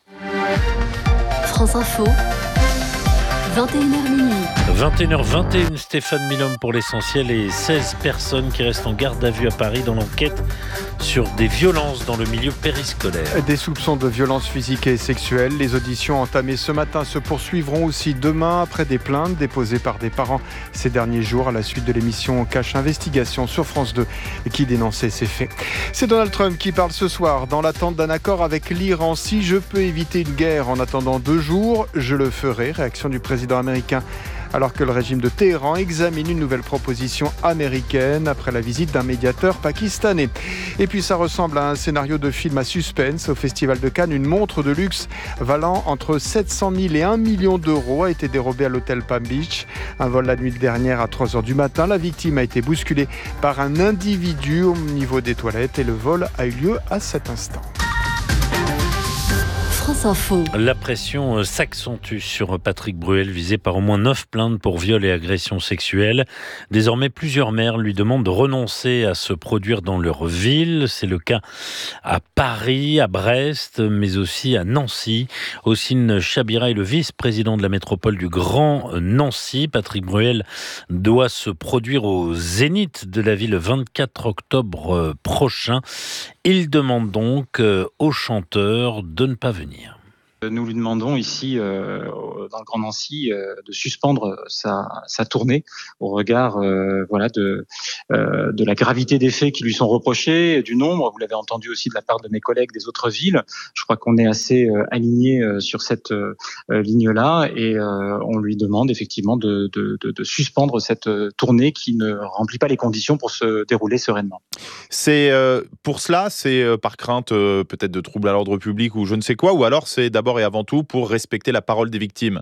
France Info, vingt et une heures minuit. vingt et une heures vingt et une, Stéphane Milhomme pour l'essentiel et seize personnes qui restent en garde à vue à Paris dans l'enquête sur des violences dans le milieu périscolaire. Des soupçons de violences physiques et sexuelles. Les auditions entamées ce matin se poursuivront aussi demain après des plaintes déposées par des parents ces derniers jours à la suite de l'émission Cache Investigation sur France deux qui dénonçait ces faits. C'est Donald Trump qui parle ce soir dans l'attente d'un accord avec l'Iran. Si je peux éviter une guerre en attendant deux jours, je le ferai. Réaction du président américain alors que le régime de Téhéran examine une nouvelle proposition américaine après la visite d'un médiateur pakistanais. Et puis ça ressemble à un scénario de film à suspense. Au Festival de Cannes, une montre de luxe valant entre sept cent mille et un million d'euros a été dérobée à l'hôtel Palm Beach. Un vol la nuit dernière à trois heures du matin. La victime a été bousculée par un individu au niveau des toilettes et le vol a eu lieu à cet instant. France Info. La pression s'accentue sur Patrick Bruel, visé par au moins neuf plaintes pour viol et agression sexuelle. Désormais, plusieurs maires lui demandent de renoncer à se produire dans leur ville. C'est le cas à Paris, à Brest, mais aussi à Nancy. Ossine Chabira est le vice-président de la métropole du Grand Nancy. Patrick Bruel doit se produire au Zénith de la ville le vingt-quatre octobre prochain. Il demande donc au chanteur de ne pas venir. Nous lui demandons ici, euh, dans le Grand Nancy, euh, de suspendre sa, sa tournée au regard euh, voilà, de, euh, de la gravité des faits qui lui sont reprochés, du nombre, vous l'avez entendu aussi de la part de mes collègues des autres villes. Je crois qu'on est assez euh, alignés euh, sur cette euh, ligne-là et euh, on lui demande effectivement de, de, de, de suspendre cette tournée qui ne remplit pas les conditions pour se dérouler sereinement. C'est euh, pour cela, c'est euh, par crainte euh, peut-être de troubles à l'ordre public ou je ne sais quoi, ou alors c'est d'abord et avant tout pour respecter la parole des victimes?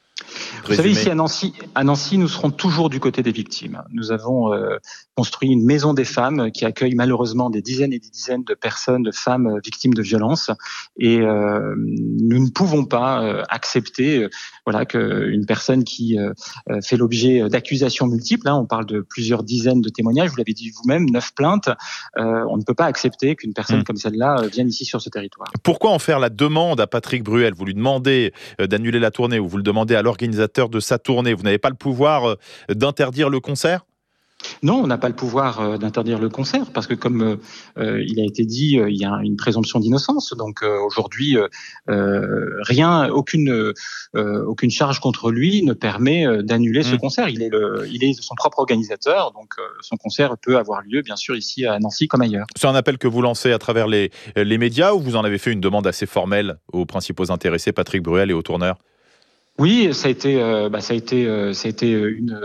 Vous savez, ici à Nancy, à Nancy, nous serons toujours du côté des victimes. Nous avons euh, construit une maison des femmes qui accueille malheureusement des dizaines et des dizaines de personnes, de femmes victimes de violences. Et euh, nous ne pouvons pas euh, accepter euh, voilà, qu'une personne qui euh, fait l'objet d'accusations multiples, hein, on parle de plusieurs dizaines de témoignages, vous l'avez dit vous-même, neuf plaintes, euh, on ne peut pas accepter qu'une personne mmh. comme celle-là vienne ici sur ce territoire. Pourquoi en faire la demande à Patrick Bruel? Vous lui demandez d'annuler la tournée ou vous le demandez à l'organisateur de sa tournée. Vous n'avez pas le pouvoir d'interdire le concert ? Non, on n'a pas le pouvoir euh, d'interdire le concert parce que comme euh, il a été dit, euh, il y a une présomption d'innocence. Donc euh, aujourd'hui, euh, rien, aucune, euh, aucune charge contre lui ne permet euh, d'annuler mmh. ce concert. Il est, le, il est son propre organisateur, donc euh, son concert peut avoir lieu, bien sûr, ici à Nancy comme ailleurs. C'est un appel que vous lancez à travers les, les médias ou vous en avez fait une demande assez formelle aux principaux intéressés, Patrick Bruel et aux tourneurs ? Oui, ça a été, euh, bah, ça a été, euh, ça a été une,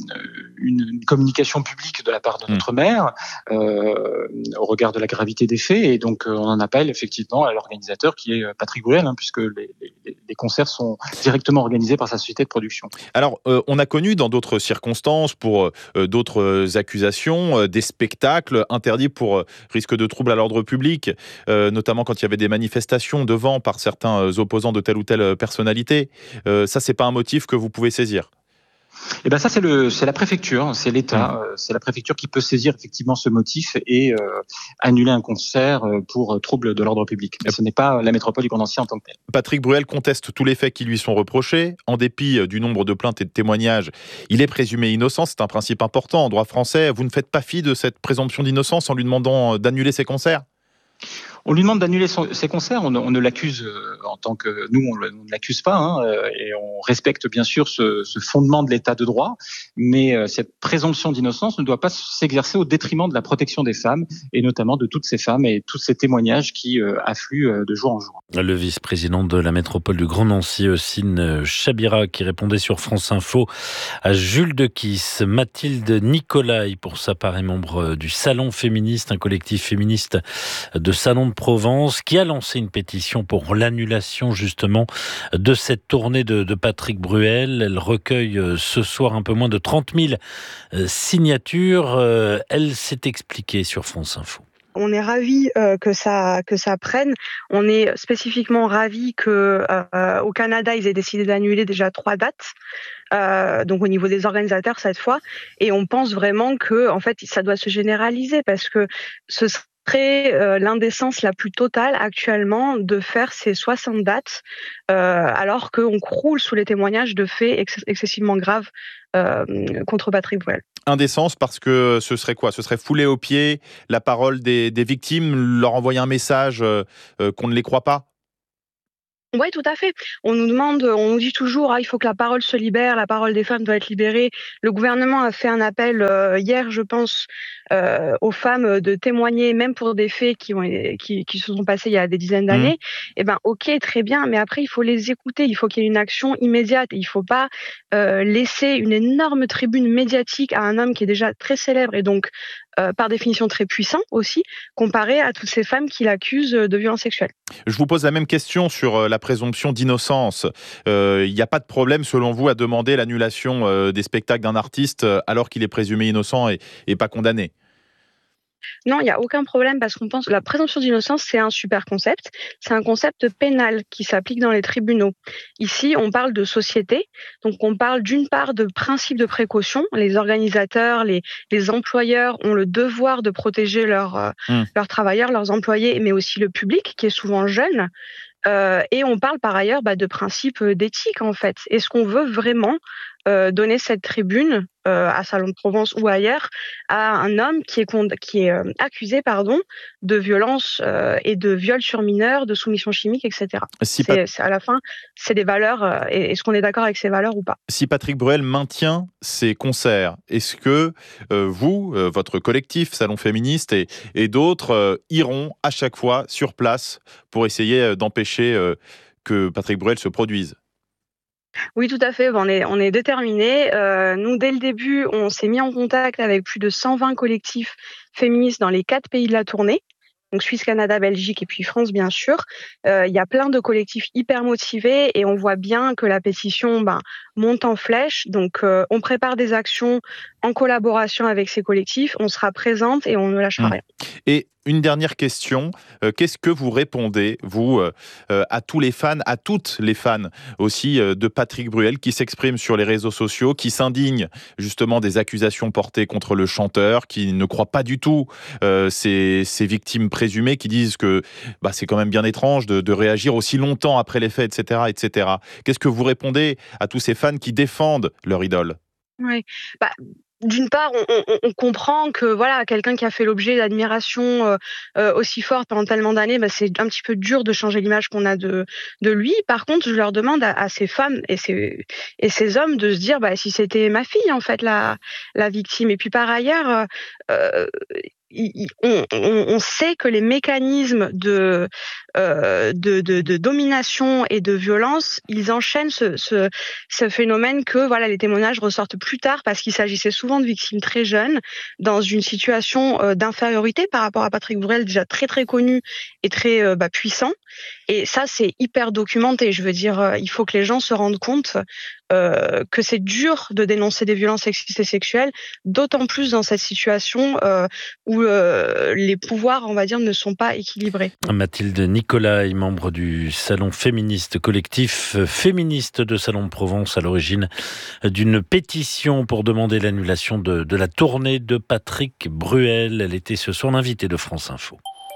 une, une communication publique de la part de notre maire euh, au regard de la gravité des faits, et donc euh, on en appelle effectivement à l'organisateur qui est Patrick Bruel, hein, puisque les, les, les concerts sont directement organisés par sa société de production. Alors, euh, on a connu dans d'autres circonstances, pour euh, d'autres accusations, euh, des spectacles interdits pour euh, risque de trouble à l'ordre public, euh, notamment quand il y avait des manifestations devant par certains opposants de telle ou telle personnalité. Euh, Ça, c'est pas un motif que vous pouvez saisir? Eh ben ça c'est le c'est la préfecture, c'est l'État, euh, c'est la préfecture qui peut saisir effectivement ce motif et euh, annuler un concert pour euh, trouble de l'ordre public. Mais ce n'est pas la métropole du Condorcet en tant que telle. Patrick Bruel conteste tous les faits qui lui sont reprochés. En dépit du nombre de plaintes et de témoignages, il est présumé innocent. C'est un principe important en droit français. Vous ne faites pas fi de cette présomption d'innocence en lui demandant d'annuler ses concerts ? On lui demande d'annuler son, ses concerts, on, on ne l'accuse euh, en tant que... Nous, on, on ne l'accuse pas, hein, euh, et on respecte bien sûr ce, ce fondement de l'état de droit, mais euh, cette présomption d'innocence ne doit pas s'exercer au détriment de la protection des femmes, et notamment de toutes ces femmes et tous ces témoignages qui euh, affluent euh, de jour en jour. Le vice-président de la métropole du Grand Nancy, Ossine Chabira, qui répondait sur France Info à Jules Dequisse. Mathilde Nicolai, pour sa part, est membre du Salon Féministe, un collectif féministe de Salon de Provence, qui a lancé une pétition pour l'annulation justement de cette tournée de, de Patrick Bruel. Elle recueille ce soir un peu moins de trente mille signatures. Elle s'est expliquée sur France Info. On est ravis euh, que ça que ça prenne. On est spécifiquement ravis que euh, au Canada ils aient décidé d'annuler déjà trois dates. Euh, donc au niveau des organisateurs cette fois, et on pense vraiment que en fait ça doit se généraliser parce que ce serait Euh, l'indécence la plus totale actuellement de faire ces soixante dates euh, alors qu'on croule sous les témoignages de faits ex- excessivement graves euh, contre Patrick Bruel. Indécence parce que ce serait quoi ? Ce serait fouler aux pieds la parole des, des victimes, leur envoyer un message euh, euh, qu'on ne les croit pas ? Oui, tout à fait. On nous demande, on nous dit toujours, ah, il faut que la parole se libère, la parole des femmes doit être libérée. Le gouvernement a fait un appel euh, hier, je pense, euh, aux femmes de témoigner, même pour des faits qui, ont, qui, qui se sont passés il y a des dizaines d'années. Mmh. Eh ben, ok, très bien, mais après, il faut les écouter, il faut qu'il y ait une action immédiate. Il ne faut pas euh, laisser une énorme tribune médiatique à un homme qui est déjà très célèbre et donc, euh, par définition, très puissant aussi, comparé à toutes ces femmes qui l'accusent de violences sexuelles. Je vous pose la même question sur la présomption d'innocence. Il euh, n'y a pas de problème, selon vous, à demander l'annulation euh, des spectacles d'un artiste alors qu'il est présumé innocent et, et pas condamné ? Non, il n'y a aucun problème parce qu'on pense que la présomption d'innocence, c'est un super concept. C'est un concept pénal qui s'applique dans les tribunaux. Ici, on parle de société. Donc, on parle d'une part de principe de précaution. Les organisateurs, les, les employeurs ont le devoir de protéger leurs, euh, mmh. leurs travailleurs, leurs employés, mais aussi le public qui est souvent jeune. Euh, et on parle par ailleurs bah, de principe d'éthique en fait. Est-ce qu'on veut vraiment euh, donner cette tribune euh, à Salon de Provence ou ailleurs à un homme qui est, cond- qui est euh, accusé pardon, de violence euh, et de viol sur mineurs, de soumission chimique, et cetera. Si c'est, Pat... c'est, à la fin, c'est des valeurs. Euh, et est-ce qu'on est d'accord avec ces valeurs ou pas ? Si Patrick Bruel maintient ses concerts, est-ce que euh, vous, euh, votre collectif Salon Féministe et, et d'autres euh, iront à chaque fois sur place pour essayer euh, d'empêcher euh, que Patrick Bruel se produise ? Oui, tout à fait. On est, on est déterminés. Euh, nous, dès le début, on s'est mis en contact avec plus de cent vingt collectifs féministes dans les quatre pays de la tournée. Donc Suisse, Canada, Belgique et puis France, bien sûr. Euh, il y a plein de collectifs hyper motivés et on voit bien que la pétition ben, monte en flèche. Donc, euh, on prépare des actions en collaboration avec ces collectifs. On sera présente et on ne lâchera mmh. rien. Et une dernière question, euh, qu'est-ce que vous répondez, vous, euh, à tous les fans, à toutes les fans aussi euh, de Patrick Bruel qui s'expriment sur les réseaux sociaux, qui s'indignent justement des accusations portées contre le chanteur, qui ne croient pas du tout euh, ces, ces victimes présumées, qui disent que bah, c'est quand même bien étrange de, de réagir aussi longtemps après les faits, et cetera, et cetera. Qu'est-ce que vous répondez à tous ces fans qui défendent leur idole ? Oui, bah... D'une part, on, on, on comprend que voilà, quelqu'un qui a fait l'objet d'admiration euh, euh, aussi forte pendant tellement d'années, bah, c'est un petit peu dur de changer l'image qu'on a de de lui. Par contre, je leur demande à, à ces femmes et ces et ces hommes de se dire, bah, si c'était ma fille en fait la la victime. Et puis par ailleurs, euh, On, on, on sait que les mécanismes de, euh, de, de, de domination et de violence, ils enchaînent ce, ce, ce phénomène que voilà, les témoignages ressortent plus tard parce qu'il s'agissait souvent de victimes très jeunes dans une situation euh, d'infériorité par rapport à Patrick Bruel, déjà très très connu et très euh, bah, puissant. Et ça, c'est hyper documenté. Je veux dire, il faut que les gens se rendent compte euh, que c'est dur de dénoncer des violences sexistes et sexuelles, d'autant plus dans cette situation euh, où euh, les pouvoirs, on va dire, ne sont pas équilibrés. Mathilde Nicolai, membre du Salon féministe, collectif féministe de Salon de Provence, à l'origine d'une pétition pour demander l'annulation de, de la tournée de Patrick Bruel. Elle était ce soir l'invitée de France Info.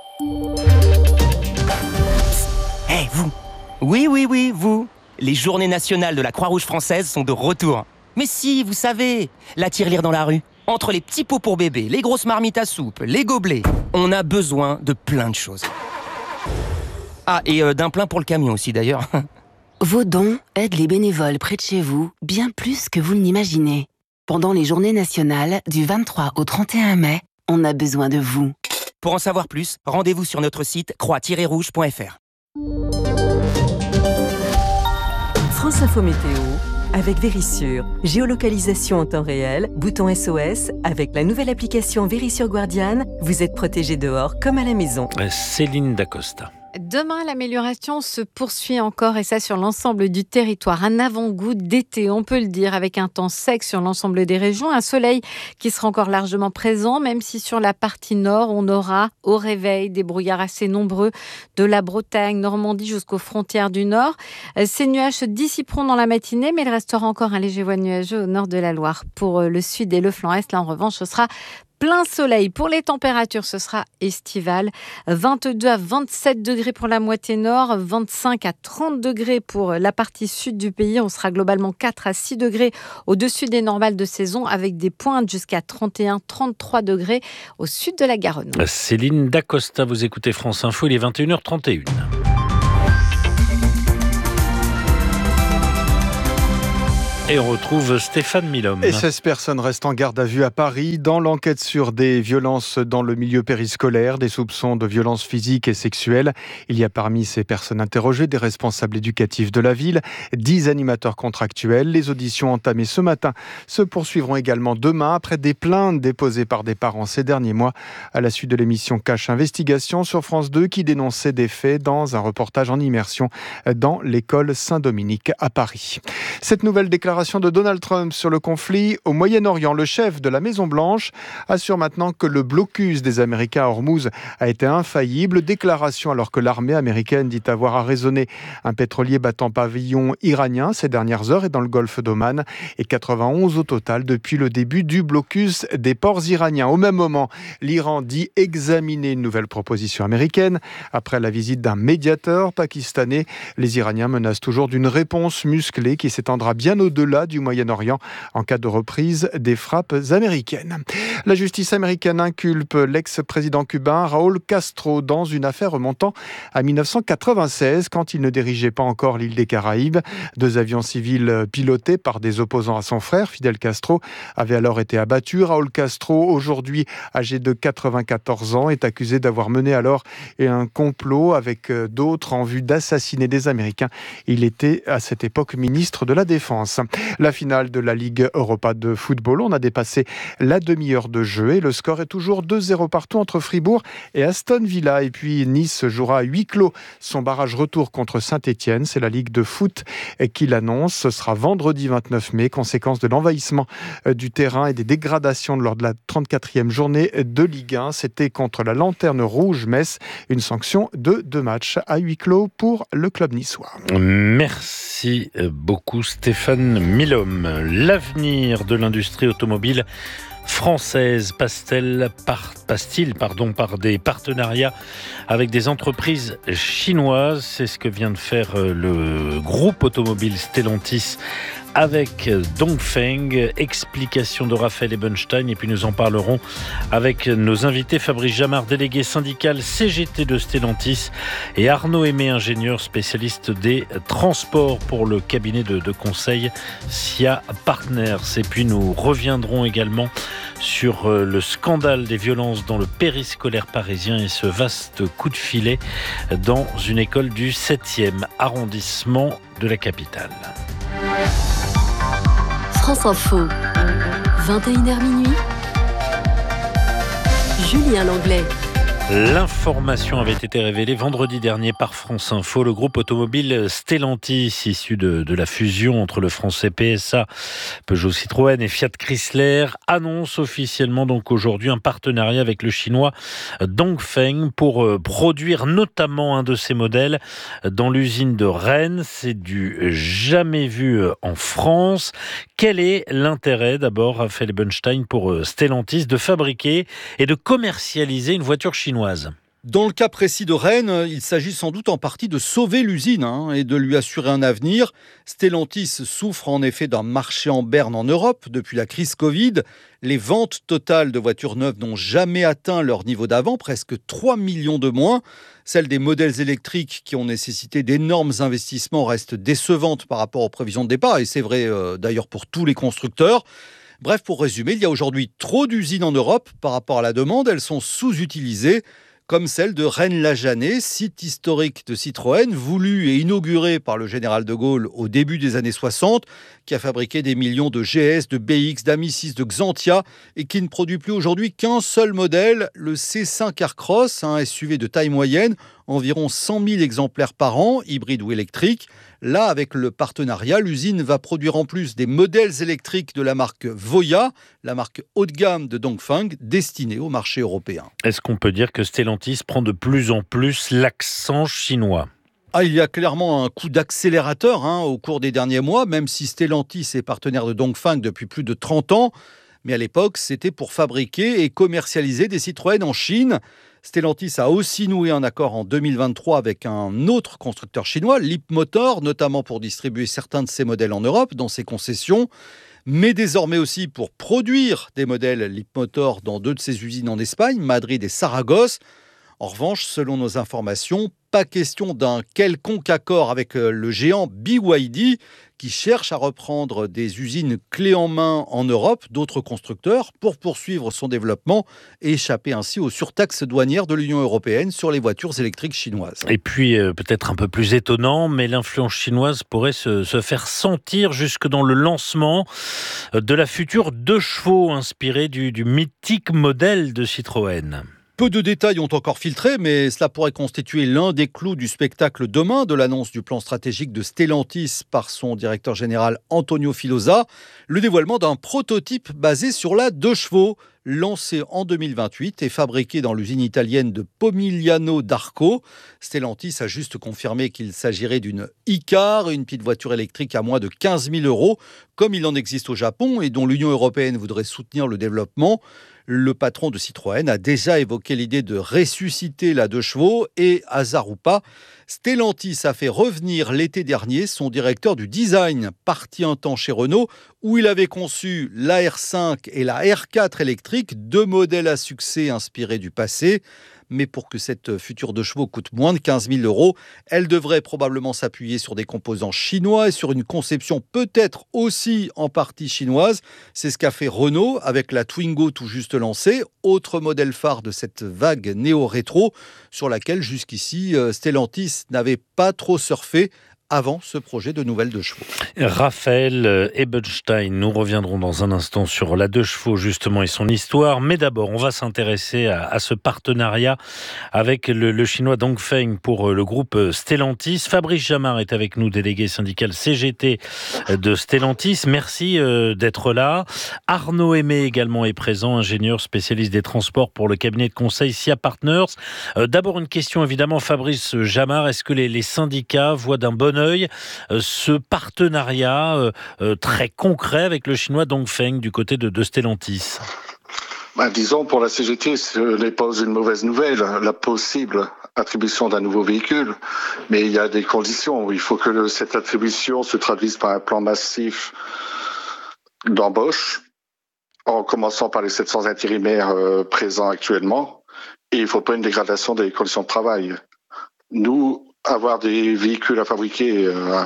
Eh, hey, vous! Oui, oui, oui, vous! Les journées nationales de la Croix-Rouge française sont de retour. Mais si, vous savez, la tirelire dans la rue. Entre les petits pots pour bébé, les grosses marmites à soupe, les gobelets, on a besoin de plein de choses. Ah, et euh, d'un plein pour le camion aussi d'ailleurs. Vos dons aident les bénévoles près de chez vous bien plus que vous ne l'imaginez. Pendant les journées nationales du vingt-trois au trente et un mai, on a besoin de vous. Pour en savoir plus, rendez-vous sur notre site croix tiret rouge point f r. France Info Météo avec Vérissure. Géolocalisation en temps réel, bouton S O S. Avec la nouvelle application Vérissure Guardiane, vous êtes protégé dehors comme à la maison. Céline Dacosta. Demain, l'amélioration se poursuit encore et ça sur l'ensemble du territoire. Un avant-goût d'été, on peut le dire, avec un temps sec sur l'ensemble des régions. Un soleil qui sera encore largement présent, même si sur la partie nord, on aura au réveil des brouillards assez nombreux de la Bretagne, Normandie jusqu'aux frontières du nord. Ces nuages se dissiperont dans la matinée, mais il restera encore un léger voile nuageux au nord de la Loire. Pour le sud et le flanc est, là en revanche, ce sera plein soleil. Pour les températures, ce sera estival. vingt-deux à vingt-sept degrés pour la moitié nord, vingt-cinq à trente degrés pour la partie sud du pays. On sera globalement quatre à six degrés au-dessus des normales de saison, avec des pointes jusqu'à trente et un à trente-trois degrés au sud de la Garonne. Céline Dacosta, vous écoutez France Info, il est vingt et une heures trente et une. Et on retrouve Stéphane Milhomme. Et seize personnes restent en garde à vue à Paris dans l'enquête sur des violences dans le milieu périscolaire, des soupçons de violences physiques et sexuelles. Il y a parmi ces personnes interrogées des responsables éducatifs de la ville, dix animateurs contractuels. Les auditions entamées ce matin se poursuivront également demain après des plaintes déposées par des parents ces derniers mois à la suite de l'émission Cache Investigation sur France deux qui dénonçait des faits dans un reportage en immersion dans l'école Saint-Dominique à Paris. Cette nouvelle déclaration de Donald Trump sur le conflit au Moyen-Orient. Le chef de la Maison-Blanche assure maintenant que le blocus des Américains à Hormuz a été infaillible. Déclaration alors que l'armée américaine dit avoir arraisonné un pétrolier battant pavillon iranien ces dernières heures et dans le golfe d'Oman et quatre-vingt-onze au total depuis le début du blocus des ports iraniens. Au même moment, l'Iran dit examiner une nouvelle proposition américaine. Après la visite d'un médiateur pakistanais, les Iraniens menacent toujours d'une réponse musclée qui s'étendra bien au-delà du Moyen-Orient en cas de reprise des frappes américaines. La justice américaine inculpe l'ex-président cubain Raúl Castro dans une affaire remontant à dix-neuf cent quatre-vingt-seize quand il ne dirigeait pas encore l'île des Caraïbes. Deux avions civils pilotés par des opposants à son frère, Fidel Castro, avaient alors été abattus. Raúl Castro, aujourd'hui âgé de quatre-vingt-quatorze ans, est accusé d'avoir mené alors un complot avec d'autres en vue d'assassiner des Américains. Il était à cette époque ministre de la Défense. La finale de la Ligue Europa de football, on a dépassé la demi-heure de jeu et le score est toujours deux zéro partout entre Fribourg et Aston Villa. Et puis Nice jouera à huis clos son barrage retour contre Saint-Etienne. C'est la Ligue de foot qui l'annonce. Ce sera vendredi vingt-neuf mai, conséquence de l'envahissement du terrain et des dégradations lors de la trente-quatrième journée de Ligue un. C'était contre la Lanterne Rouge Metz, une sanction de deux matchs à huis clos pour le club niçois. Merci beaucoup Stéphane Milhomme. L'avenir de l'industrie automobile française passe-t-il par, passe-t-il, pardon, par des partenariats avec des entreprises chinoises? C'est ce que vient de faire le groupe automobile Stellantis avec Dongfeng. Explication de Raphaël Ebenstein et puis nous en parlerons avec nos invités Fabrice Jamard, délégué syndical C G T de Stellantis, et Arnaud Aimé, ingénieur spécialiste des transports pour le cabinet de, de conseil S I A Partners. Et puis nous reviendrons également sur le scandale des violences dans le périscolaire parisien et ce vaste coup de filet dans une école du septième arrondissement de la capitale. France Info, vingt et une heures minuit. Julien Langlais. L'information avait été révélée vendredi dernier par France Info. Le groupe automobile Stellantis, issu de, de la fusion entre le français P S A, Peugeot Citroën et Fiat Chrysler, annonce officiellement donc aujourd'hui un partenariat avec le chinois Dongfeng pour produire notamment un de ses modèles dans l'usine de Rennes. C'est du jamais vu en France. Quel est l'intérêt d'abord, Raphaël Ebenstein, pour Stellantis de fabriquer et de commercialiser une voiture chinoise ? Dans le cas précis de Rennes, il s'agit sans doute en partie de sauver l'usine hein, et de lui assurer un avenir. Stellantis souffre en effet d'un marché en berne en Europe depuis la crise Covid. Les ventes totales de voitures neuves n'ont jamais atteint leur niveau d'avant, presque trois millions de moins. Celles des modèles électriques qui ont nécessité d'énormes investissements restent décevantes par rapport aux prévisions de départ, et c'est vrai euh, d'ailleurs pour tous les constructeurs. Bref, pour résumer, il y a aujourd'hui trop d'usines en Europe par rapport à la demande. Elles sont sous-utilisées, comme celle de Rennes-la-Janée, site historique de Citroën, voulu et inauguré par le général de Gaulle au début des années soixante, qui a fabriqué des millions de G S, de B X, d'Ami six, de Xantia, et qui ne produit plus aujourd'hui qu'un seul modèle, le C cinq Aircross, un S U V de taille moyenne, environ cent mille exemplaires par an, hybride ou électrique. Là, avec le partenariat, l'usine va produire en plus des modèles électriques de la marque Voya, la marque haut de gamme de Dongfeng, destinée au marché européen. Est-ce qu'on peut dire que Stellantis prend de plus en plus l'accent chinois ? Ah, il y a clairement un coup d'accélérateur hein, au cours des derniers mois, même si Stellantis est partenaire de Dongfeng depuis plus de trente ans. Mais à l'époque, c'était pour fabriquer et commercialiser des Citroën en Chine. Stellantis a aussi noué un accord en deux mille vingt-trois avec un autre constructeur chinois, Leapmotor, notamment pour distribuer certains de ses modèles en Europe dans ses concessions, mais désormais aussi pour produire des modèles Leapmotor dans deux de ses usines en Espagne, Madrid et Saragosse. En revanche, selon nos informations, pas question d'un quelconque accord avec le géant B Y D qui cherche à reprendre des usines clés en main en Europe d'autres constructeurs pour poursuivre son développement et échapper ainsi aux surtaxes douanières de l'Union européenne sur les voitures électriques chinoises. Et puis, euh, peut-être un peu plus étonnant, mais l'influence chinoise pourrait se, se faire sentir jusque dans le lancement de la future deux chevaux inspirée du, du mythique modèle de Citroën. Peu de détails ont encore filtré, mais cela pourrait constituer l'un des clous du spectacle demain de l'annonce du plan stratégique de Stellantis par son directeur général Antonio Filosa, le dévoilement d'un prototype basé sur la deux chevaux, lancé en deux mille vingt-huit et fabriqué dans l'usine italienne de Pomigliano d'Arco. Stellantis a juste confirmé qu'il s'agirait d'une e-car, une petite voiture électrique à moins de quinze mille euros, comme il en existe au Japon et dont l'Union européenne voudrait soutenir le développement. Le patron de Citroën a déjà évoqué l'idée de ressusciter la deux chevaux et, hasard ou pas, Stellantis a fait revenir l'été dernier son directeur du design, parti un temps chez Renault, où il avait conçu la R cinq et la R quatre électriques, deux modèles à succès inspirés du passé. Mais pour que cette future deux chevaux coûte moins de quinze mille euros, elle devrait probablement s'appuyer sur des composants chinois et sur une conception peut-être aussi en partie chinoise. C'est ce qu'a fait Renault avec la Twingo tout juste lancée, autre modèle phare de cette vague néo-rétro sur laquelle jusqu'ici Stellantis n'avait pas trop surfé avant ce projet de nouvelle deux chevaux. Raphaël Ebenstein, nous reviendrons dans un instant sur la deux chevaux justement et son histoire, mais d'abord on va s'intéresser à, à ce partenariat avec le, le chinois Dongfeng pour le groupe Stellantis. Fabrice Jamard est avec nous, délégué syndical C G T de Stellantis. Merci euh, d'être là. Arnaud Aimé également est présent, ingénieur spécialiste des transports pour le cabinet de conseil S I A Partners. Euh, d'abord une question évidemment, Fabrice Jamard, est-ce que les, les syndicats voient d'un bon œil ce partenariat euh, euh, très concret avec le chinois Dongfeng du côté de, de Stellantis? Ben, disons, pour la C G T, ce n'est pas une mauvaise nouvelle, la possible attribution d'un nouveau véhicule, mais il y a des conditions. Il faut que le, cette attribution se traduise par un plan massif d'embauche, en commençant par les sept cents intérimaires euh, présents actuellement, et il ne faut pas une dégradation des conditions de travail. Nous, avoir des véhicules à fabriquer, euh,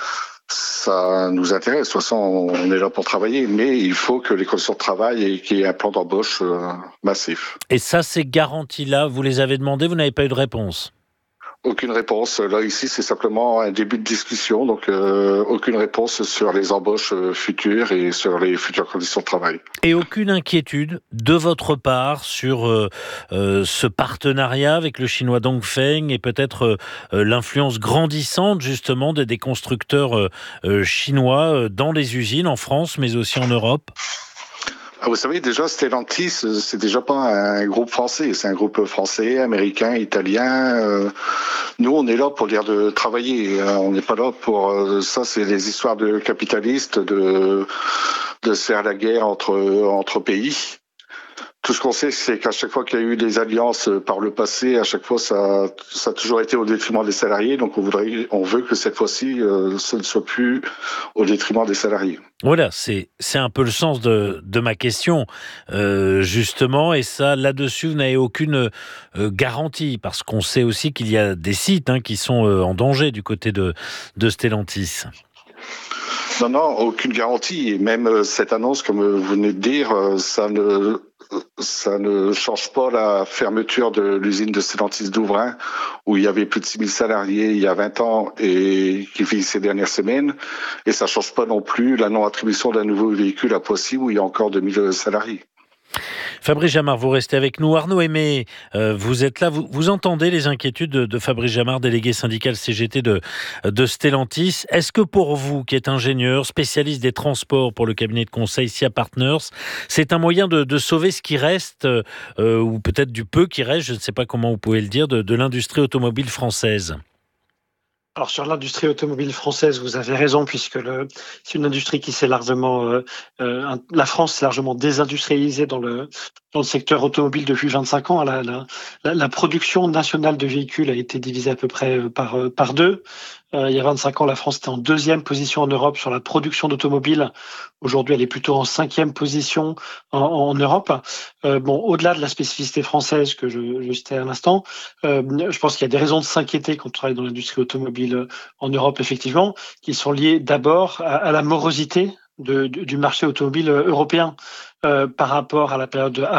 ça nous intéresse. De toute façon, on est là pour travailler, mais il faut que les conditions de travail et qu'il y ait un plan d'embauche euh, massif. Et ça, ces garanties-là, vous les avez demandées, vous n'avez pas eu de réponse? Aucune réponse. Là, ici, c'est simplement un début de discussion, donc euh, aucune réponse sur les embauches futures et sur les futures conditions de travail. Et aucune inquiétude de votre part sur euh, euh, ce partenariat avec le chinois Dongfeng et peut-être euh, l'influence grandissante justement des, des constructeurs euh, euh, chinois euh, dans les usines en France, mais aussi en Europe ? Vous savez, déjà, Stellantis, c'est déjà pas un groupe français. C'est un groupe français, américain, italien. Euh, nous, on est là pour dire de travailler. On n'est pas là pour... Euh, ça, c'est les histoires de capitalistes, de, de se faire la guerre entre, entre pays. Tout ce qu'on sait, c'est qu'à chaque fois qu'il y a eu des alliances par le passé, à chaque fois, ça, ça a toujours été au détriment des salariés. Donc, on voudrait, on veut que cette fois-ci, euh, ce ne soit plus au détriment des salariés. Voilà, c'est, c'est un peu le sens de, de ma question, euh, justement. Et ça, là-dessus, vous n'avez aucune euh, garantie, parce qu'on sait aussi qu'il y a des sites hein, qui sont euh, en danger du côté de, de Stellantis. Non, non, aucune garantie. Et même cette annonce, comme vous venez de dire, ça ne, ça ne change pas la fermeture de l'usine de Stellantis d'Ouvrain, où il y avait plus de six mille salariés il y a vingt ans et qui finit ces dernières semaines. Et ça ne change pas non plus la non-attribution d'un nouveau véhicule à Poissy, où il y a encore deux mille salariés. Fabrice Jamard, vous restez avec nous. Arnaud Aimé, euh, vous êtes là, vous, vous entendez les inquiétudes de, de Fabrice Jamard, délégué syndical C G T de, de Stellantis. Est-ce que pour vous, qui êtes ingénieur, spécialiste des transports pour le cabinet de conseil S I A Partners, c'est un moyen de, de sauver ce qui reste, euh, ou peut-être du peu qui reste, je ne sais pas comment vous pouvez le dire, de, de l'industrie automobile française ? Alors sur l'industrie automobile française, vous avez raison, puisque le, c'est une industrie qui s'est largement, euh, euh, la France s'est largement désindustrialisée dans le dans le secteur automobile depuis vingt-cinq ans. La, la, la production nationale de véhicules a été divisée à peu près par par deux. Euh, il y a vingt-cinq ans, la France était en deuxième position en Europe sur la production d'automobiles. Aujourd'hui, elle est plutôt en cinquième position en, en Europe. Euh, bon, au-delà de la spécificité française que je, je citais à l'instant, euh, je pense qu'il y a des raisons de s'inquiéter quand on travaille dans l'industrie automobile en Europe, effectivement, qui sont liées d'abord à, à la morosité de, de, du marché automobile européen euh, par rapport à la période